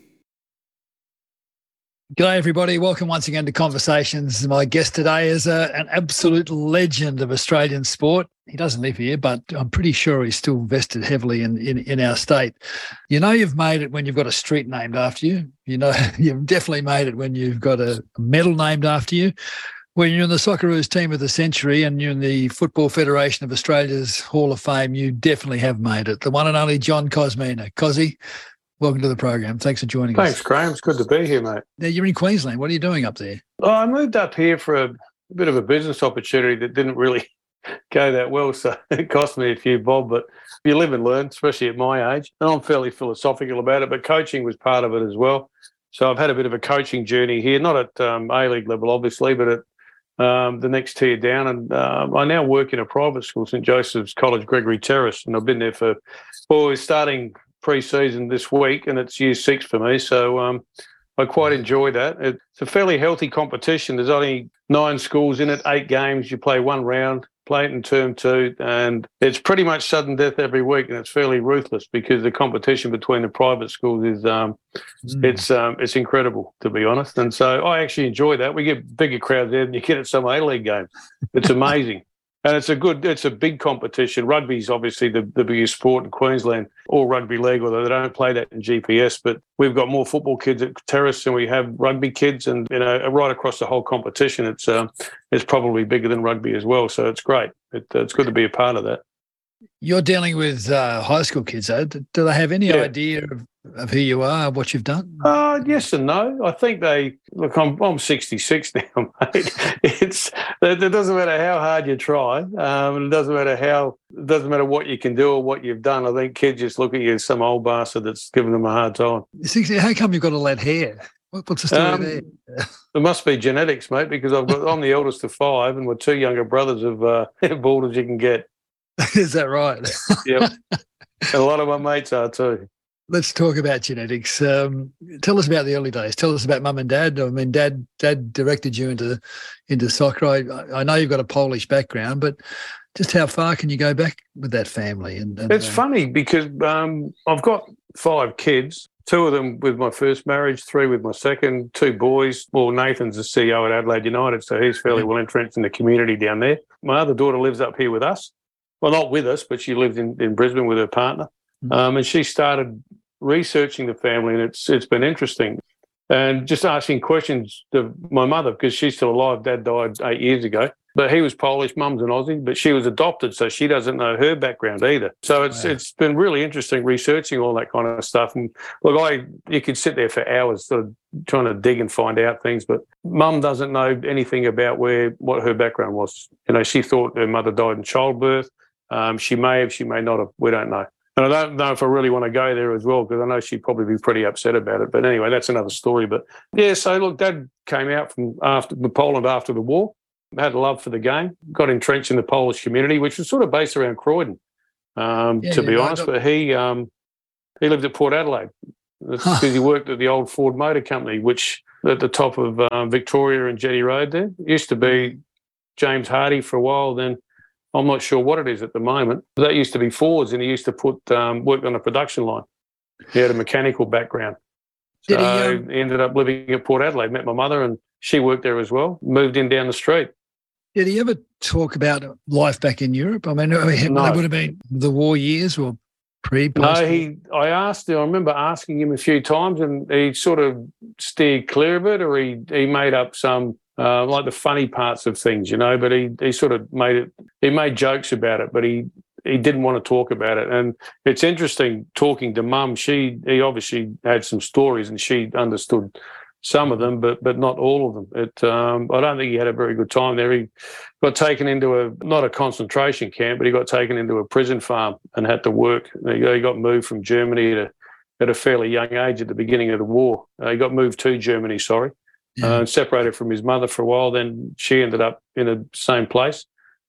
G'day everybody, welcome once again to Conversations. My guest today is a, an absolute legend of Australian sport. He doesn't live here, but I'm pretty sure he's still vested heavily in, in, in our state. You know you've made it when you've got a street named after you. You know you've definitely made it when you've got a medal named after you. When you're in the Socceroos team of the century and you're in the Football Federation of Australia's Hall of Fame, you definitely have made it. The one and only John Kosmina. Cosy, welcome to the program. Thanks for joining Thanks, us. Thanks, Graham. It's good to be here, mate. Now, you're in Queensland. What are you doing up there? Well, I moved up here for a, a bit of a business opportunity that didn't really go that well, so it cost me a few bob, but you live and learn, especially at my age. And I'm fairly philosophical about it, but coaching was part of it as well. So I've had a bit of a coaching journey here, not at um, A-League level, obviously, but at Um, the next tier down, and um, I now work in a private school, St Joseph's College, Gregory Terrace, and I've been there for, well, we're starting pre-season this week, and it's year six for me, so um, I quite enjoy that. It's a fairly healthy competition. There's only nine schools in it, eight games. You play one round, play it in term two, and it's pretty much sudden death every week, and it's fairly ruthless because the competition between the private schools is um, mm. it's um, it's incredible, to be honest. And so I actually enjoy that. We get bigger crowds there than you get at some A-League games. It's amazing. And it's a good, it's a big competition. Rugby's obviously the, the biggest sport in Queensland, or rugby league, although they don't play that in G P S. But we've got more football kids at Terrace than we have rugby kids, and you know, right across the whole competition, it's um, it's probably bigger than rugby as well. So it's great. It, it's good to be a part of that. You're dealing with uh, high school kids, though. Do they have any yeah. idea of, of who you are, what you've done? Uh, yes and no. I think they look. I'm I'm sixty-six now, mate. It's it, it doesn't matter how hard you try. Um, it doesn't matter how. It doesn't matter what you can do or what you've done. I think kids just look at you as some old bastard that's giving them a hard time. How come you've got all that hair? What's the story um, there? It must be genetics, mate. Because I've got I'm the eldest of five, and my two younger brothers have uh, bald as you can get. Is that right? Yep. And a lot of my mates are too. Let's talk about genetics. Um, tell us about the early days. Tell us about mum and dad. I mean, dad dad directed you into into soccer. I, I know you've got a Polish background, but just how far can you go back with that family? And, and It's uh, funny because um, I've got five kids, two of them with my first marriage, three with my second, two boys. Well, Nathan's the C E O at Adelaide United, so he's fairly well entrenched in the community down there. My other daughter lives up here with us. Well, not with us, but she lived in, in Brisbane with her partner. Mm-hmm. Um, and she started researching the family, and it's it's been interesting. And just asking questions to my mother, because she's still alive. Dad died eight years ago. But he was Polish, mum's an Aussie, but she was adopted, so she doesn't know her background either. So it's wow. it's been really interesting researching all that kind of stuff. And look, I you could sit there for hours sort of trying to dig and find out things, but mum doesn't know anything about where what her background was. You know, she thought her mother died in childbirth. Um, she may have, she may not have. We don't know. And I don't know if I really want to go there as well, because I know she'd probably be pretty upset about it. But anyway, that's another story. But yeah, so look, Dad came out from after the Poland after the war. Had a love for the game, got entrenched in the Polish community, which was sort of based around Croydon, um, yeah, to be yeah, honest. But he um, he lived at Port Adelaide because huh. he worked at the old Ford Motor Company, which at the top of um, Victoria and Jetty Road there. It used to be James Hardy for a while, then I'm not sure what it is at the moment. That used to be Fords, and he used to put um, work on a production line. He had a mechanical background. So Did he, um... he ended up living at Port Adelaide, met my mother, and she worked there as well, moved in down the street. Did he ever talk about life back in Europe? I mean, no. That would have been the war years or pre No, he. I asked him, I remember asking him a few times, and he sort of steered clear of it, or he, he made up some, uh, like the funny parts of things, you know, but he, he sort of made it, he made jokes about it, but he, he didn't want to talk about it. And it's interesting talking to Mum. She, he obviously had some stories and she understood some of them, but but not all of them. It um, I don't think he had a very good time there. He got taken into a, not a concentration camp, but he got taken into a prison farm and had to work. He got moved from Germany to, at a fairly young age at the beginning of the war. Uh, he got moved to Germany, sorry, yeah. uh, separated from his mother for a while. Then she ended up in the same place.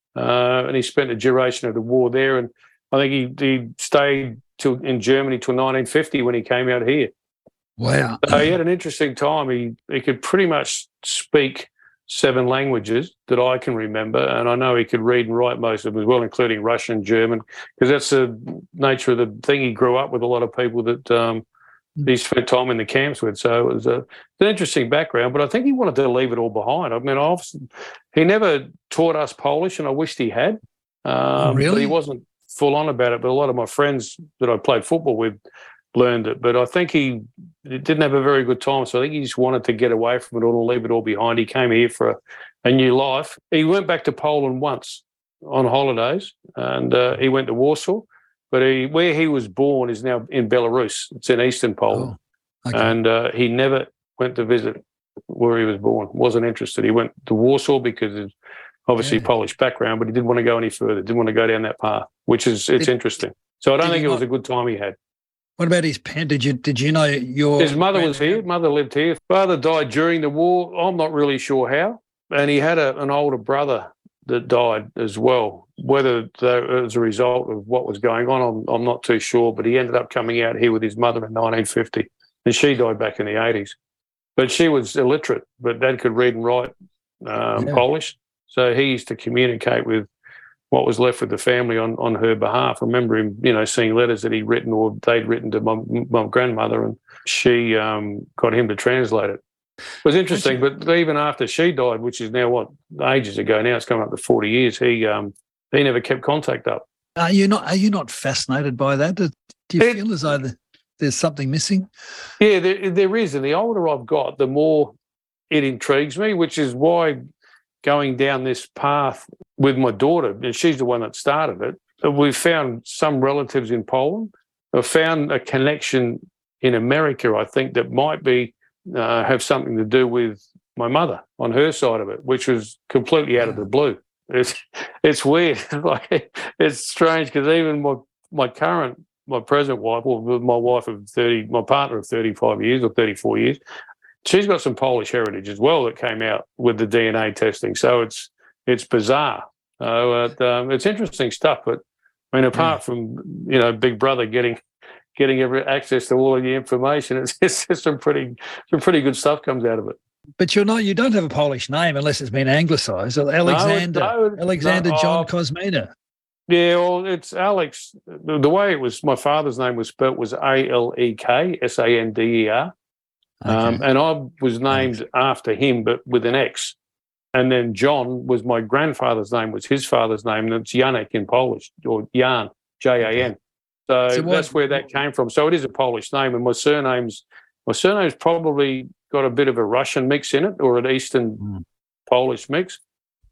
Uh, and he spent the duration of the war there. And I think he, he stayed till in Germany till nineteen fifty when he came out here. Wow. So he had an interesting time. He he could pretty much speak seven languages that I can remember, and I know he could read and write most of them as well, including Russian, German, because that's the nature of the thing. He grew up with a lot of people that um, he spent time in the camps with. So it was a, an interesting background, but I think he wanted to leave it all behind. I mean, obviously, he never taught us Polish, and I wished he had. Um, oh, really? But he wasn't full on about it, but a lot of my friends that I played football with learned it. But I think he didn't have a very good time, so I think he just wanted to get away from it all and leave it all behind. He came here for a, a new life. He went back to Poland once on holidays, and uh, he went to Warsaw, but he, where he was born is now in Belarus. It's in eastern Poland. Oh, okay. And uh, he never went to visit where he was born, wasn't interested. He went to Warsaw because of obviously yeah. Polish background, but he didn't want to go any further, didn't want to go down that path, which is, it's did, interesting. So I don't think it was not, a good time he had. What about his parents? Did you, did you know your... His mother was here. Mother lived here. Father died during the war. I'm not really sure how. And he had a, an older brother that died as well. Whether that was a result of what was going on, I'm, I'm not too sure. But he ended up coming out here with his mother in nineteen fifty. And she died back in the eighties. But she was illiterate, but Dad could read and write um, yeah. Polish. So he used to communicate with what was left with the family on, on her behalf. I remember him, you know, seeing letters that he'd written or they'd written to my, my grandmother, and she um, got him to translate it. It was interesting, but even after she died, which is now, what, ages ago now, it's coming up to forty years, he um, he never kept contact up. Are you not, are you not fascinated by that? Do you it, feel as though there's something missing? Yeah, there, there is. And the older I've got, the more it intrigues me, which is why going down this path with my daughter, and she's the one that started it, we've found some relatives in Poland. I've found a connection in America, I think, that might be uh, have something to do with my mother on her side of it, which was completely out of the blue. It's it's weird. Like, it's strange because even my my current, my present wife, or my wife of thirty, my partner of thirty-five years or thirty-four years, she's got some Polish heritage as well that came out with the D N A testing. So it's it's bizarre. Uh, but, um, it's interesting stuff. But I mean, apart yeah. from, you know, Big Brother getting getting every access to all of the information, it's, it's, it's some pretty some pretty good stuff comes out of it. But you're not you don't have a Polish name unless it's been anglicised. Alexander no, no, Alexander no, John oh, Kosmina. Yeah, well, it's Alex. The, the way it was, my father's name was spelt was A L E K S A N D E R. Okay. Um, and I was named Thanks. after him, but with an X. And then John was my grandfather's name, was his father's name, and it's Janek in Polish, or Jan, J A N. So, so what, that's where that came from. So it is a Polish name, and my surname's my surname's probably got a bit of a Russian mix in it, or an Eastern mm. Polish mix.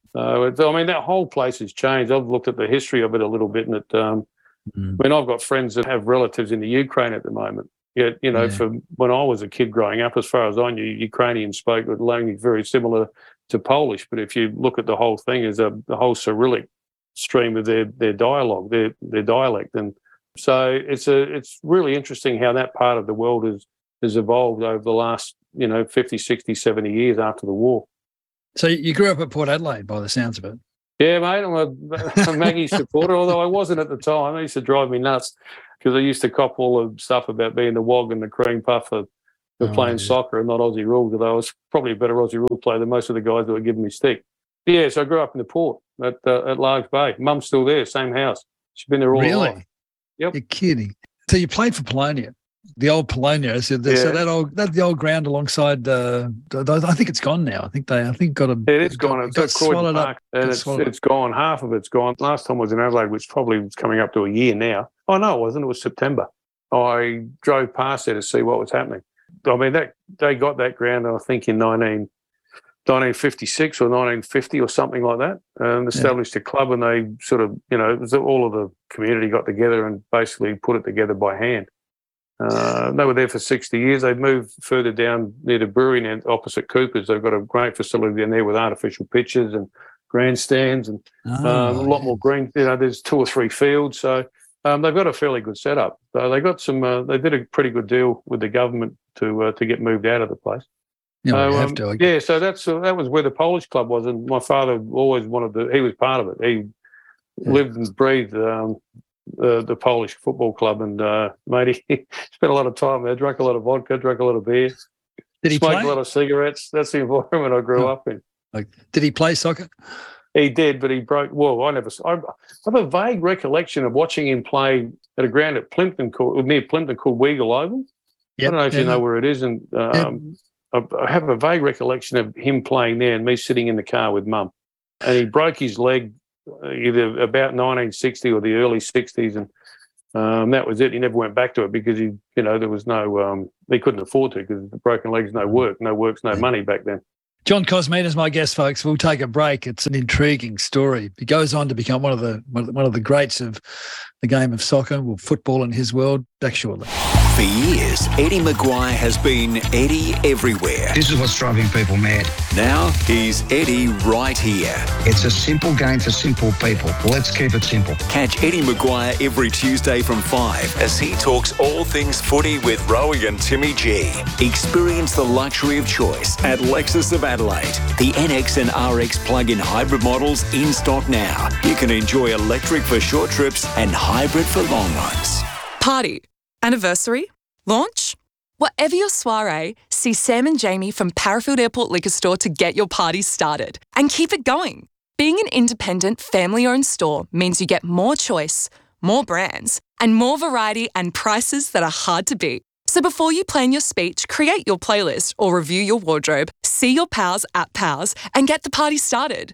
So, it's, I mean, that whole place has changed. I've looked at the history of it a little bit, and it, um, mm. I mean, I've got friends that have relatives in the Ukraine at the moment. Yet, you know, yeah. for when I was a kid growing up, as far as I knew, Ukrainian spoke a language very similar to Polish. But if you look at the whole thing as a the whole Cyrillic stream of their their dialogue, their their dialect, and so it's a it's really interesting how that part of the world has has evolved over the last, you know, fifty, sixty, seventy years after the war. So you grew up at Port Adelaide, by the sounds of it. Yeah, mate, I'm a, a Maggie supporter, although I wasn't at the time. It used to drive me nuts because I used to cop all the stuff about being the wog and the cream puff for, for oh, playing yeah. soccer and not Aussie rules, although I was probably a better Aussie rule player than most of the guys that were giving me stick. Yeah, so I grew up in the Port at uh, at Largs Bay. Mum's still there, same house. She's been there all really? her life. Yep. You're kidding. So you played for Polonia. The old Polonia, so, the, yeah. so that old that the old ground alongside. Uh, I think it's gone now. I think they, I think got a. It is gone. Got, it's got swallowed Park, up. and it's, it's gone. Half of it's gone. Last time I was in Adelaide, which probably was coming up to a year now. Oh no, it wasn't. It was September. I drove past there to see what was happening. I mean, that they got that ground, I think, in nineteen, nineteen fifty-six or nineteen fifty or something like that, and established yeah. a club, and they sort of, you know, it was all of the community got together and basically put it together by hand. Uh, they were there for sixty years. They've moved further down near the brewery now, opposite Cooper's. They've got a great facility in there with artificial pitches and grandstands and oh, um, a lot more green. You know, there's two or three fields. So um, they've got a fairly good setup. So they got some. Uh, they did a pretty good deal with the government to uh, to get moved out of the place. Yeah, so, we have um, to. I yeah. So that's uh, that was where the Polish club was, and my father always wanted to. He was part of it. He yeah. lived and breathed. Um, The, the Polish football club, and uh, mate, he spent a lot of time there. Drank a lot of vodka, drank a lot of beer. Did he smoked play? a lot of cigarettes? That's the environment I grew oh. up in. Like, did he play soccer? He did, but he broke. Well, I never. I have a vague recollection of watching him play at a ground at Plympton, called, near Plympton, called Weagle Oval. Yep, I don't know if yeah. you know where it is, and um, yep. I, I have a vague recollection of him playing there and me sitting in the car with Mum, and he broke his leg either about nineteen sixty or the early sixties, and um, that was it. He never went back to it because he, you know, there was no, um, he couldn't afford to because the broken leg's no work, no work's no money back then. John Cosmine is my guest, folks. We'll take a break. It's an intriguing story. He goes on to become one of the one of the greats of the game of soccer, well, football in his world. Back shortly. For years, Eddie Maguire has been Eddie everywhere. This is what's driving people mad. Now he's Eddie right here. It's a simple game for simple people. Let's keep it simple. Catch Eddie Maguire every Tuesday from five as he talks all things footy with Rowie and Timmy G. Experience the luxury of choice at Lexus of Adelaide. The N X and R X plug-in hybrid models in stock now. You can enjoy electric for short trips and hybrid for long ones. Party. Anniversary? Launch? Whatever your soiree, see Sam and Jamie from Parafield Airport Liquor Store to get your party started and keep it going. Being an independent, family-owned store means you get more choice, more brands, and more variety and prices that are hard to beat. So before you plan your speech, create your playlist or review your wardrobe, see your pals at Pals and get the party started.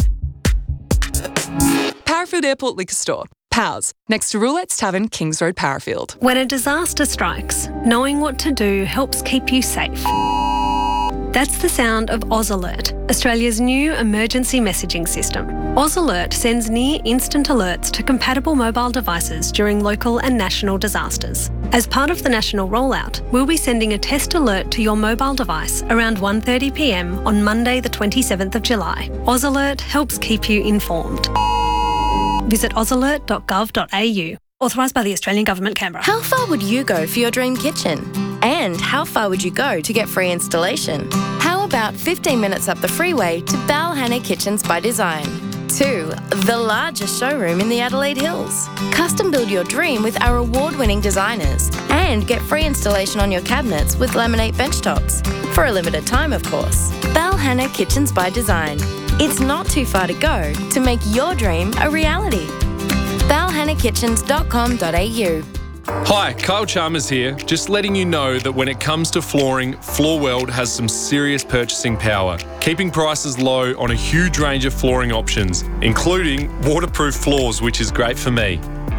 Parafield Airport Liquor Store. Pals, next to Roulette's Tavern, Kings Road, Parafield. When a disaster strikes, knowing what to do helps keep you safe. That's the sound of Oz Alert, Australia's new emergency messaging system. Oz Alert sends near instant alerts to compatible mobile devices during local and national disasters. As part of the national rollout, we'll be sending a test alert to your mobile device around one thirty p m on Monday the twenty-seventh of July. Oz Alert helps keep you informed. Visit oz alert dot gov dot a u. Authorised by the Australian Government, Canberra. How far would you go for your dream kitchen? And how far would you go to get free installation? How about fifteen minutes up the freeway to Balhanna Kitchens by Design? Two, the largest showroom in the Adelaide Hills. Custom build your dream with our award-winning designers and get free installation on your cabinets with laminate benchtops. For a limited time, of course. Balhanna Kitchens by Design. It's not too far to go to make your dream a reality. balhanna kitchens dot com dot a u. Hi, Kyle Chalmers here. Just letting you know that when it comes to flooring, Floorweld has some serious purchasing power, keeping prices low on a huge range of flooring options, including waterproof floors, which is great for me.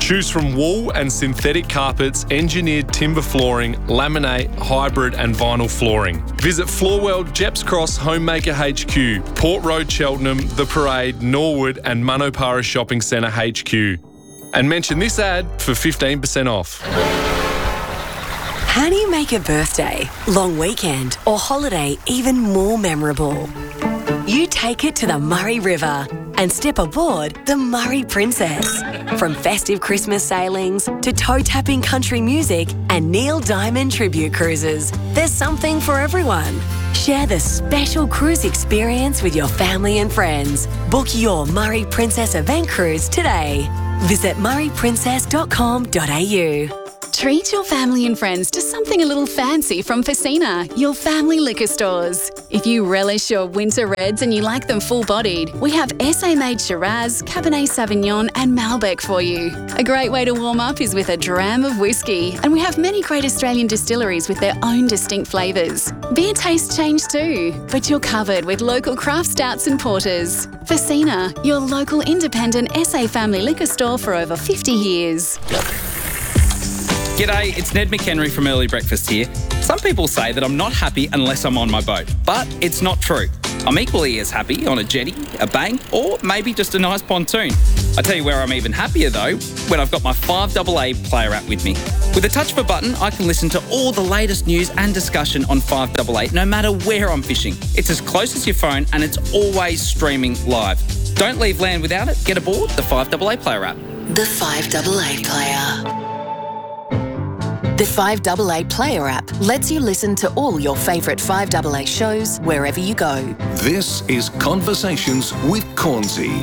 Choose from wool and synthetic carpets, engineered timber flooring, laminate, hybrid and vinyl flooring. Visit Floorworld, Jeps Cross, Homemaker H Q, Port Road, Cheltenham, The Parade, Norwood and Manopara Shopping Centre H Q. And mention this ad for fifteen percent off. How do you make a birthday, long weekend or holiday even more memorable? You take it to the Murray River and step aboard the Murray Princess. From festive Christmas sailings to toe-tapping country music and Neil Diamond tribute cruises, there's something for everyone. Share the special cruise experience with your family and friends. Book your Murray Princess event cruise today. Visit murray princess dot com dot a u. Treat your family and friends to something a little fancy from Facina, your family liquor stores. If you relish your winter reds and you like them full-bodied, we have S A-made Shiraz, Cabernet Sauvignon and Malbec for you. A great way to warm up is with a dram of whiskey, and we have many great Australian distilleries with their own distinct flavours. Beer tastes change too, but you're covered with local craft stouts and porters. Facina, your local independent S A family liquor store for over fifty years. G'day, it's Ned McHenry from Early Breakfast here. Some people say that I'm not happy unless I'm on my boat, but it's not true. I'm equally as happy on a jetty, a bank, or maybe just a nice pontoon. I tell you where I'm even happier though, when I've got my five double A player app with me. With a touch of a button, I can listen to all the latest news and discussion on five double A, no matter where I'm fishing. It's as close as your phone and it's always streaming live. Don't leave land without it. Get aboard the five double A player app. The five double A player. The five double A Player app lets you listen to all your favourite five double A shows wherever you go. This is Conversations with Cornsey.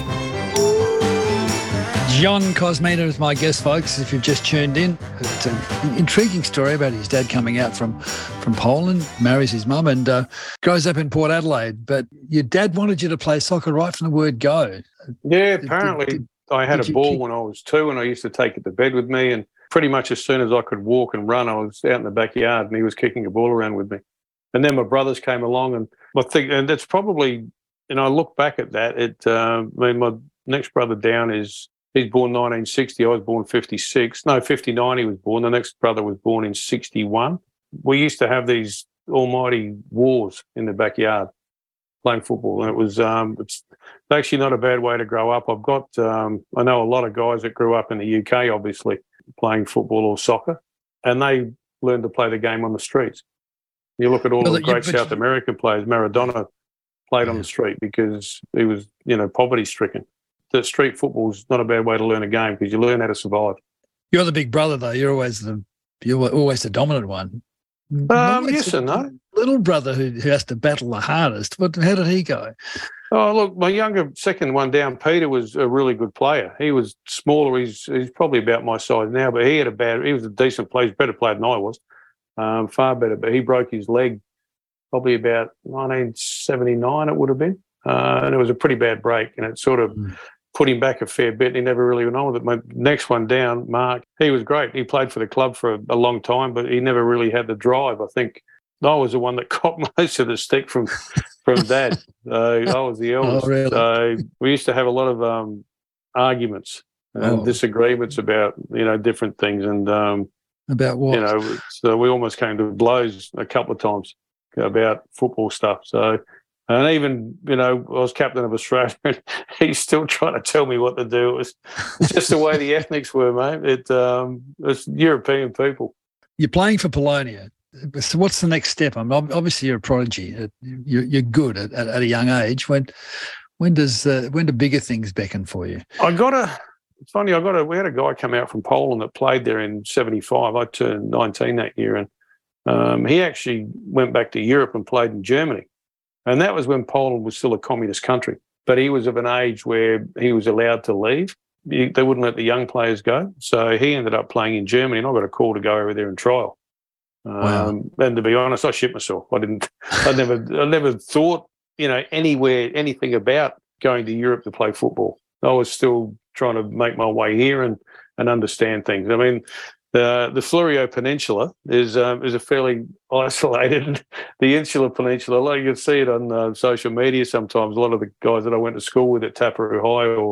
John Kosmina is my guest, folks, if you've just tuned in. It's an intriguing story about his dad coming out from, from Poland, marries his mum and uh, grows up in Port Adelaide. But your dad wanted you to play soccer right from the word go. Yeah, apparently did, did, I had did a ball keep... when I was two and I used to take it to bed with me, and pretty much as soon as I could walk and run, I was out in the backyard and he was kicking a ball around with me. And then my brothers came along, and I think, and that's probably, and I look back at that, it, uh, I mean, my next brother down is, he's born nineteen sixty, I was born fifty-six. No, fifty-nine he was born. The next brother was born in sixty-one. We used to have these almighty wars in the backyard playing football, and it was, um, it's actually not a bad way to grow up. I've got, um, I know a lot of guys that grew up in the U K, obviously, playing football or soccer, and they learned to play the game on the streets. You look at all well, the great you, South American players. Maradona played yeah. on the street because he was, you know, poverty-stricken. The street football's not a bad way to learn a game because you learn how to survive. You're the big brother, though. You're always the you're always the dominant one. Um, yes and no. Little brother who, who has to battle the hardest. What? How did he go? Oh, look, my younger second one down, Peter, was a really good player. He was smaller. He's he's probably about my size now, but he had a bad. He was a decent player. He's a better player than I was, um, far better. But he broke his leg probably about nineteen seventy-nine. It would have been, uh, and it was a pretty bad break, and it sort of mm. put him back a fair bit. And he never really went on with it. My next one down, Mark, he was great. He played for the club for a, a long time, but he never really had the drive. I think I was the one that caught most of the stick from from Dad. Uh, I was the eldest. Oh, really? So we used to have a lot of um, arguments and oh. disagreements about, you know, different things. And, um, about what? You know, so we almost came to blows a couple of times about football stuff. So, and even, you know, I was captain of Australia and he's still trying to tell me what to do. It was it's just the way the ethnics were, mate. It, um, it's European people. You're playing for Polonia. So what's the next step? I'm obviously you're a prodigy. You're, you're good at, at, at a young age. When when does uh, when do bigger things beckon for you? I got a. It's funny. I got a. We had a guy come out from Poland that played there in seventy-five. I turned nineteen that year, and um, he actually went back to Europe and played in Germany, and that was when Poland was still a communist country. But he was of an age where he was allowed to leave. They wouldn't let the young players go, so he ended up playing in Germany. And I got a call to go over there and trial. Wow. Um, and to be honest, I shit myself. I didn't. I never. I never thought, you know, anywhere anything about going to Europe to play football. I was still trying to make my way here and and understand things. I mean, the the Fleurieu Peninsula is um, is a fairly isolated. The Insular Peninsula, like you can see it on uh, social media sometimes. A lot of the guys that I went to school with at Taparu High or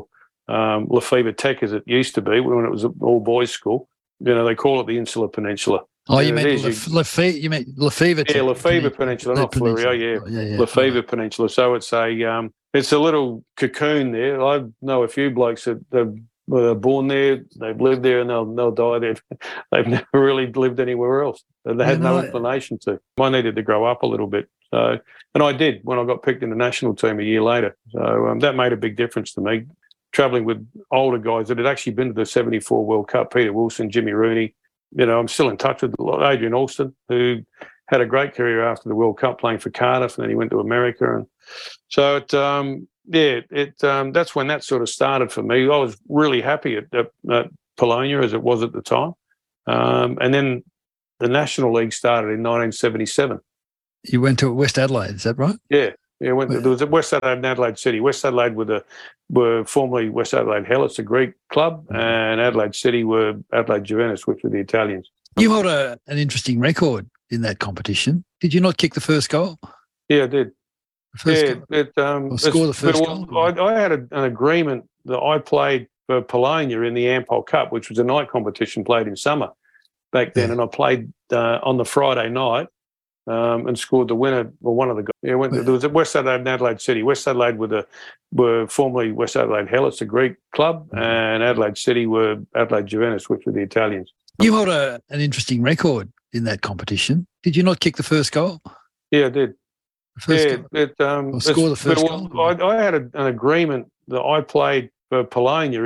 um, Lefebvre Tech as it used to be when it was an all-boys school. You know, they call it the Insular Peninsula. Oh, you And it meant is, Lef- you- Lefebvre? You meant Lefebvre? Yeah, Lefebvre Peninsula, not Peninsula. Fleurieu, yeah. Oh, yeah, yeah. Lefebvre Peninsula. So it's a um, it's a little cocoon there. I know a few blokes that they're, well, they're born there, they've lived there, and they'll they'll die there. They've never really lived anywhere else, and they had Yeah, no no, I- inclination to. I needed to grow up a little bit, so and I did when I got picked in the national team a year later. So um, that made a big difference to me. Travelling with older guys that had actually been to the seventy-four World Cup, Peter Wilson, Jimmy Rooney. You know, I'm still in touch with Adrian Alston, who had a great career after the World Cup playing for Cardiff, and then he went to America. And so, it, um, yeah, it um, that's when that sort of started for me. I was really happy at, at, at Polonia as it was at the time. Um, and then the National League started in nineteen seventy-seven. You went to West Adelaide, is that right? Yeah. Yeah, went to, there was West Adelaide and Adelaide City. West Adelaide were, the, were formerly West Adelaide Helots, a Greek club, and Adelaide City were Adelaide Juventus, which were the Italians. You hold a, an interesting record in that competition. Did you not kick the first goal? Yeah, I did. First yeah, goal. it, um, Or score the it's- first well, goal? I, I had a, an agreement that I played for Polonia in the Ampol Cup, which was a night competition played in summer back then, and I played uh, on the Friday night. Um, and scored the winner, or one of the guys. Yeah, went, there was West Adelaide and Adelaide City. West Adelaide were the were formerly West Adelaide Helots, a Greek club, and Adelaide City were Adelaide Juventus, which were the Italians. You hold a, an interesting record in that competition. Did you not kick the first goal? Yeah, I did. First yeah, goal. it, um, Or score the it's- first well, goal? I, I had a, an agreement that I played for Polonia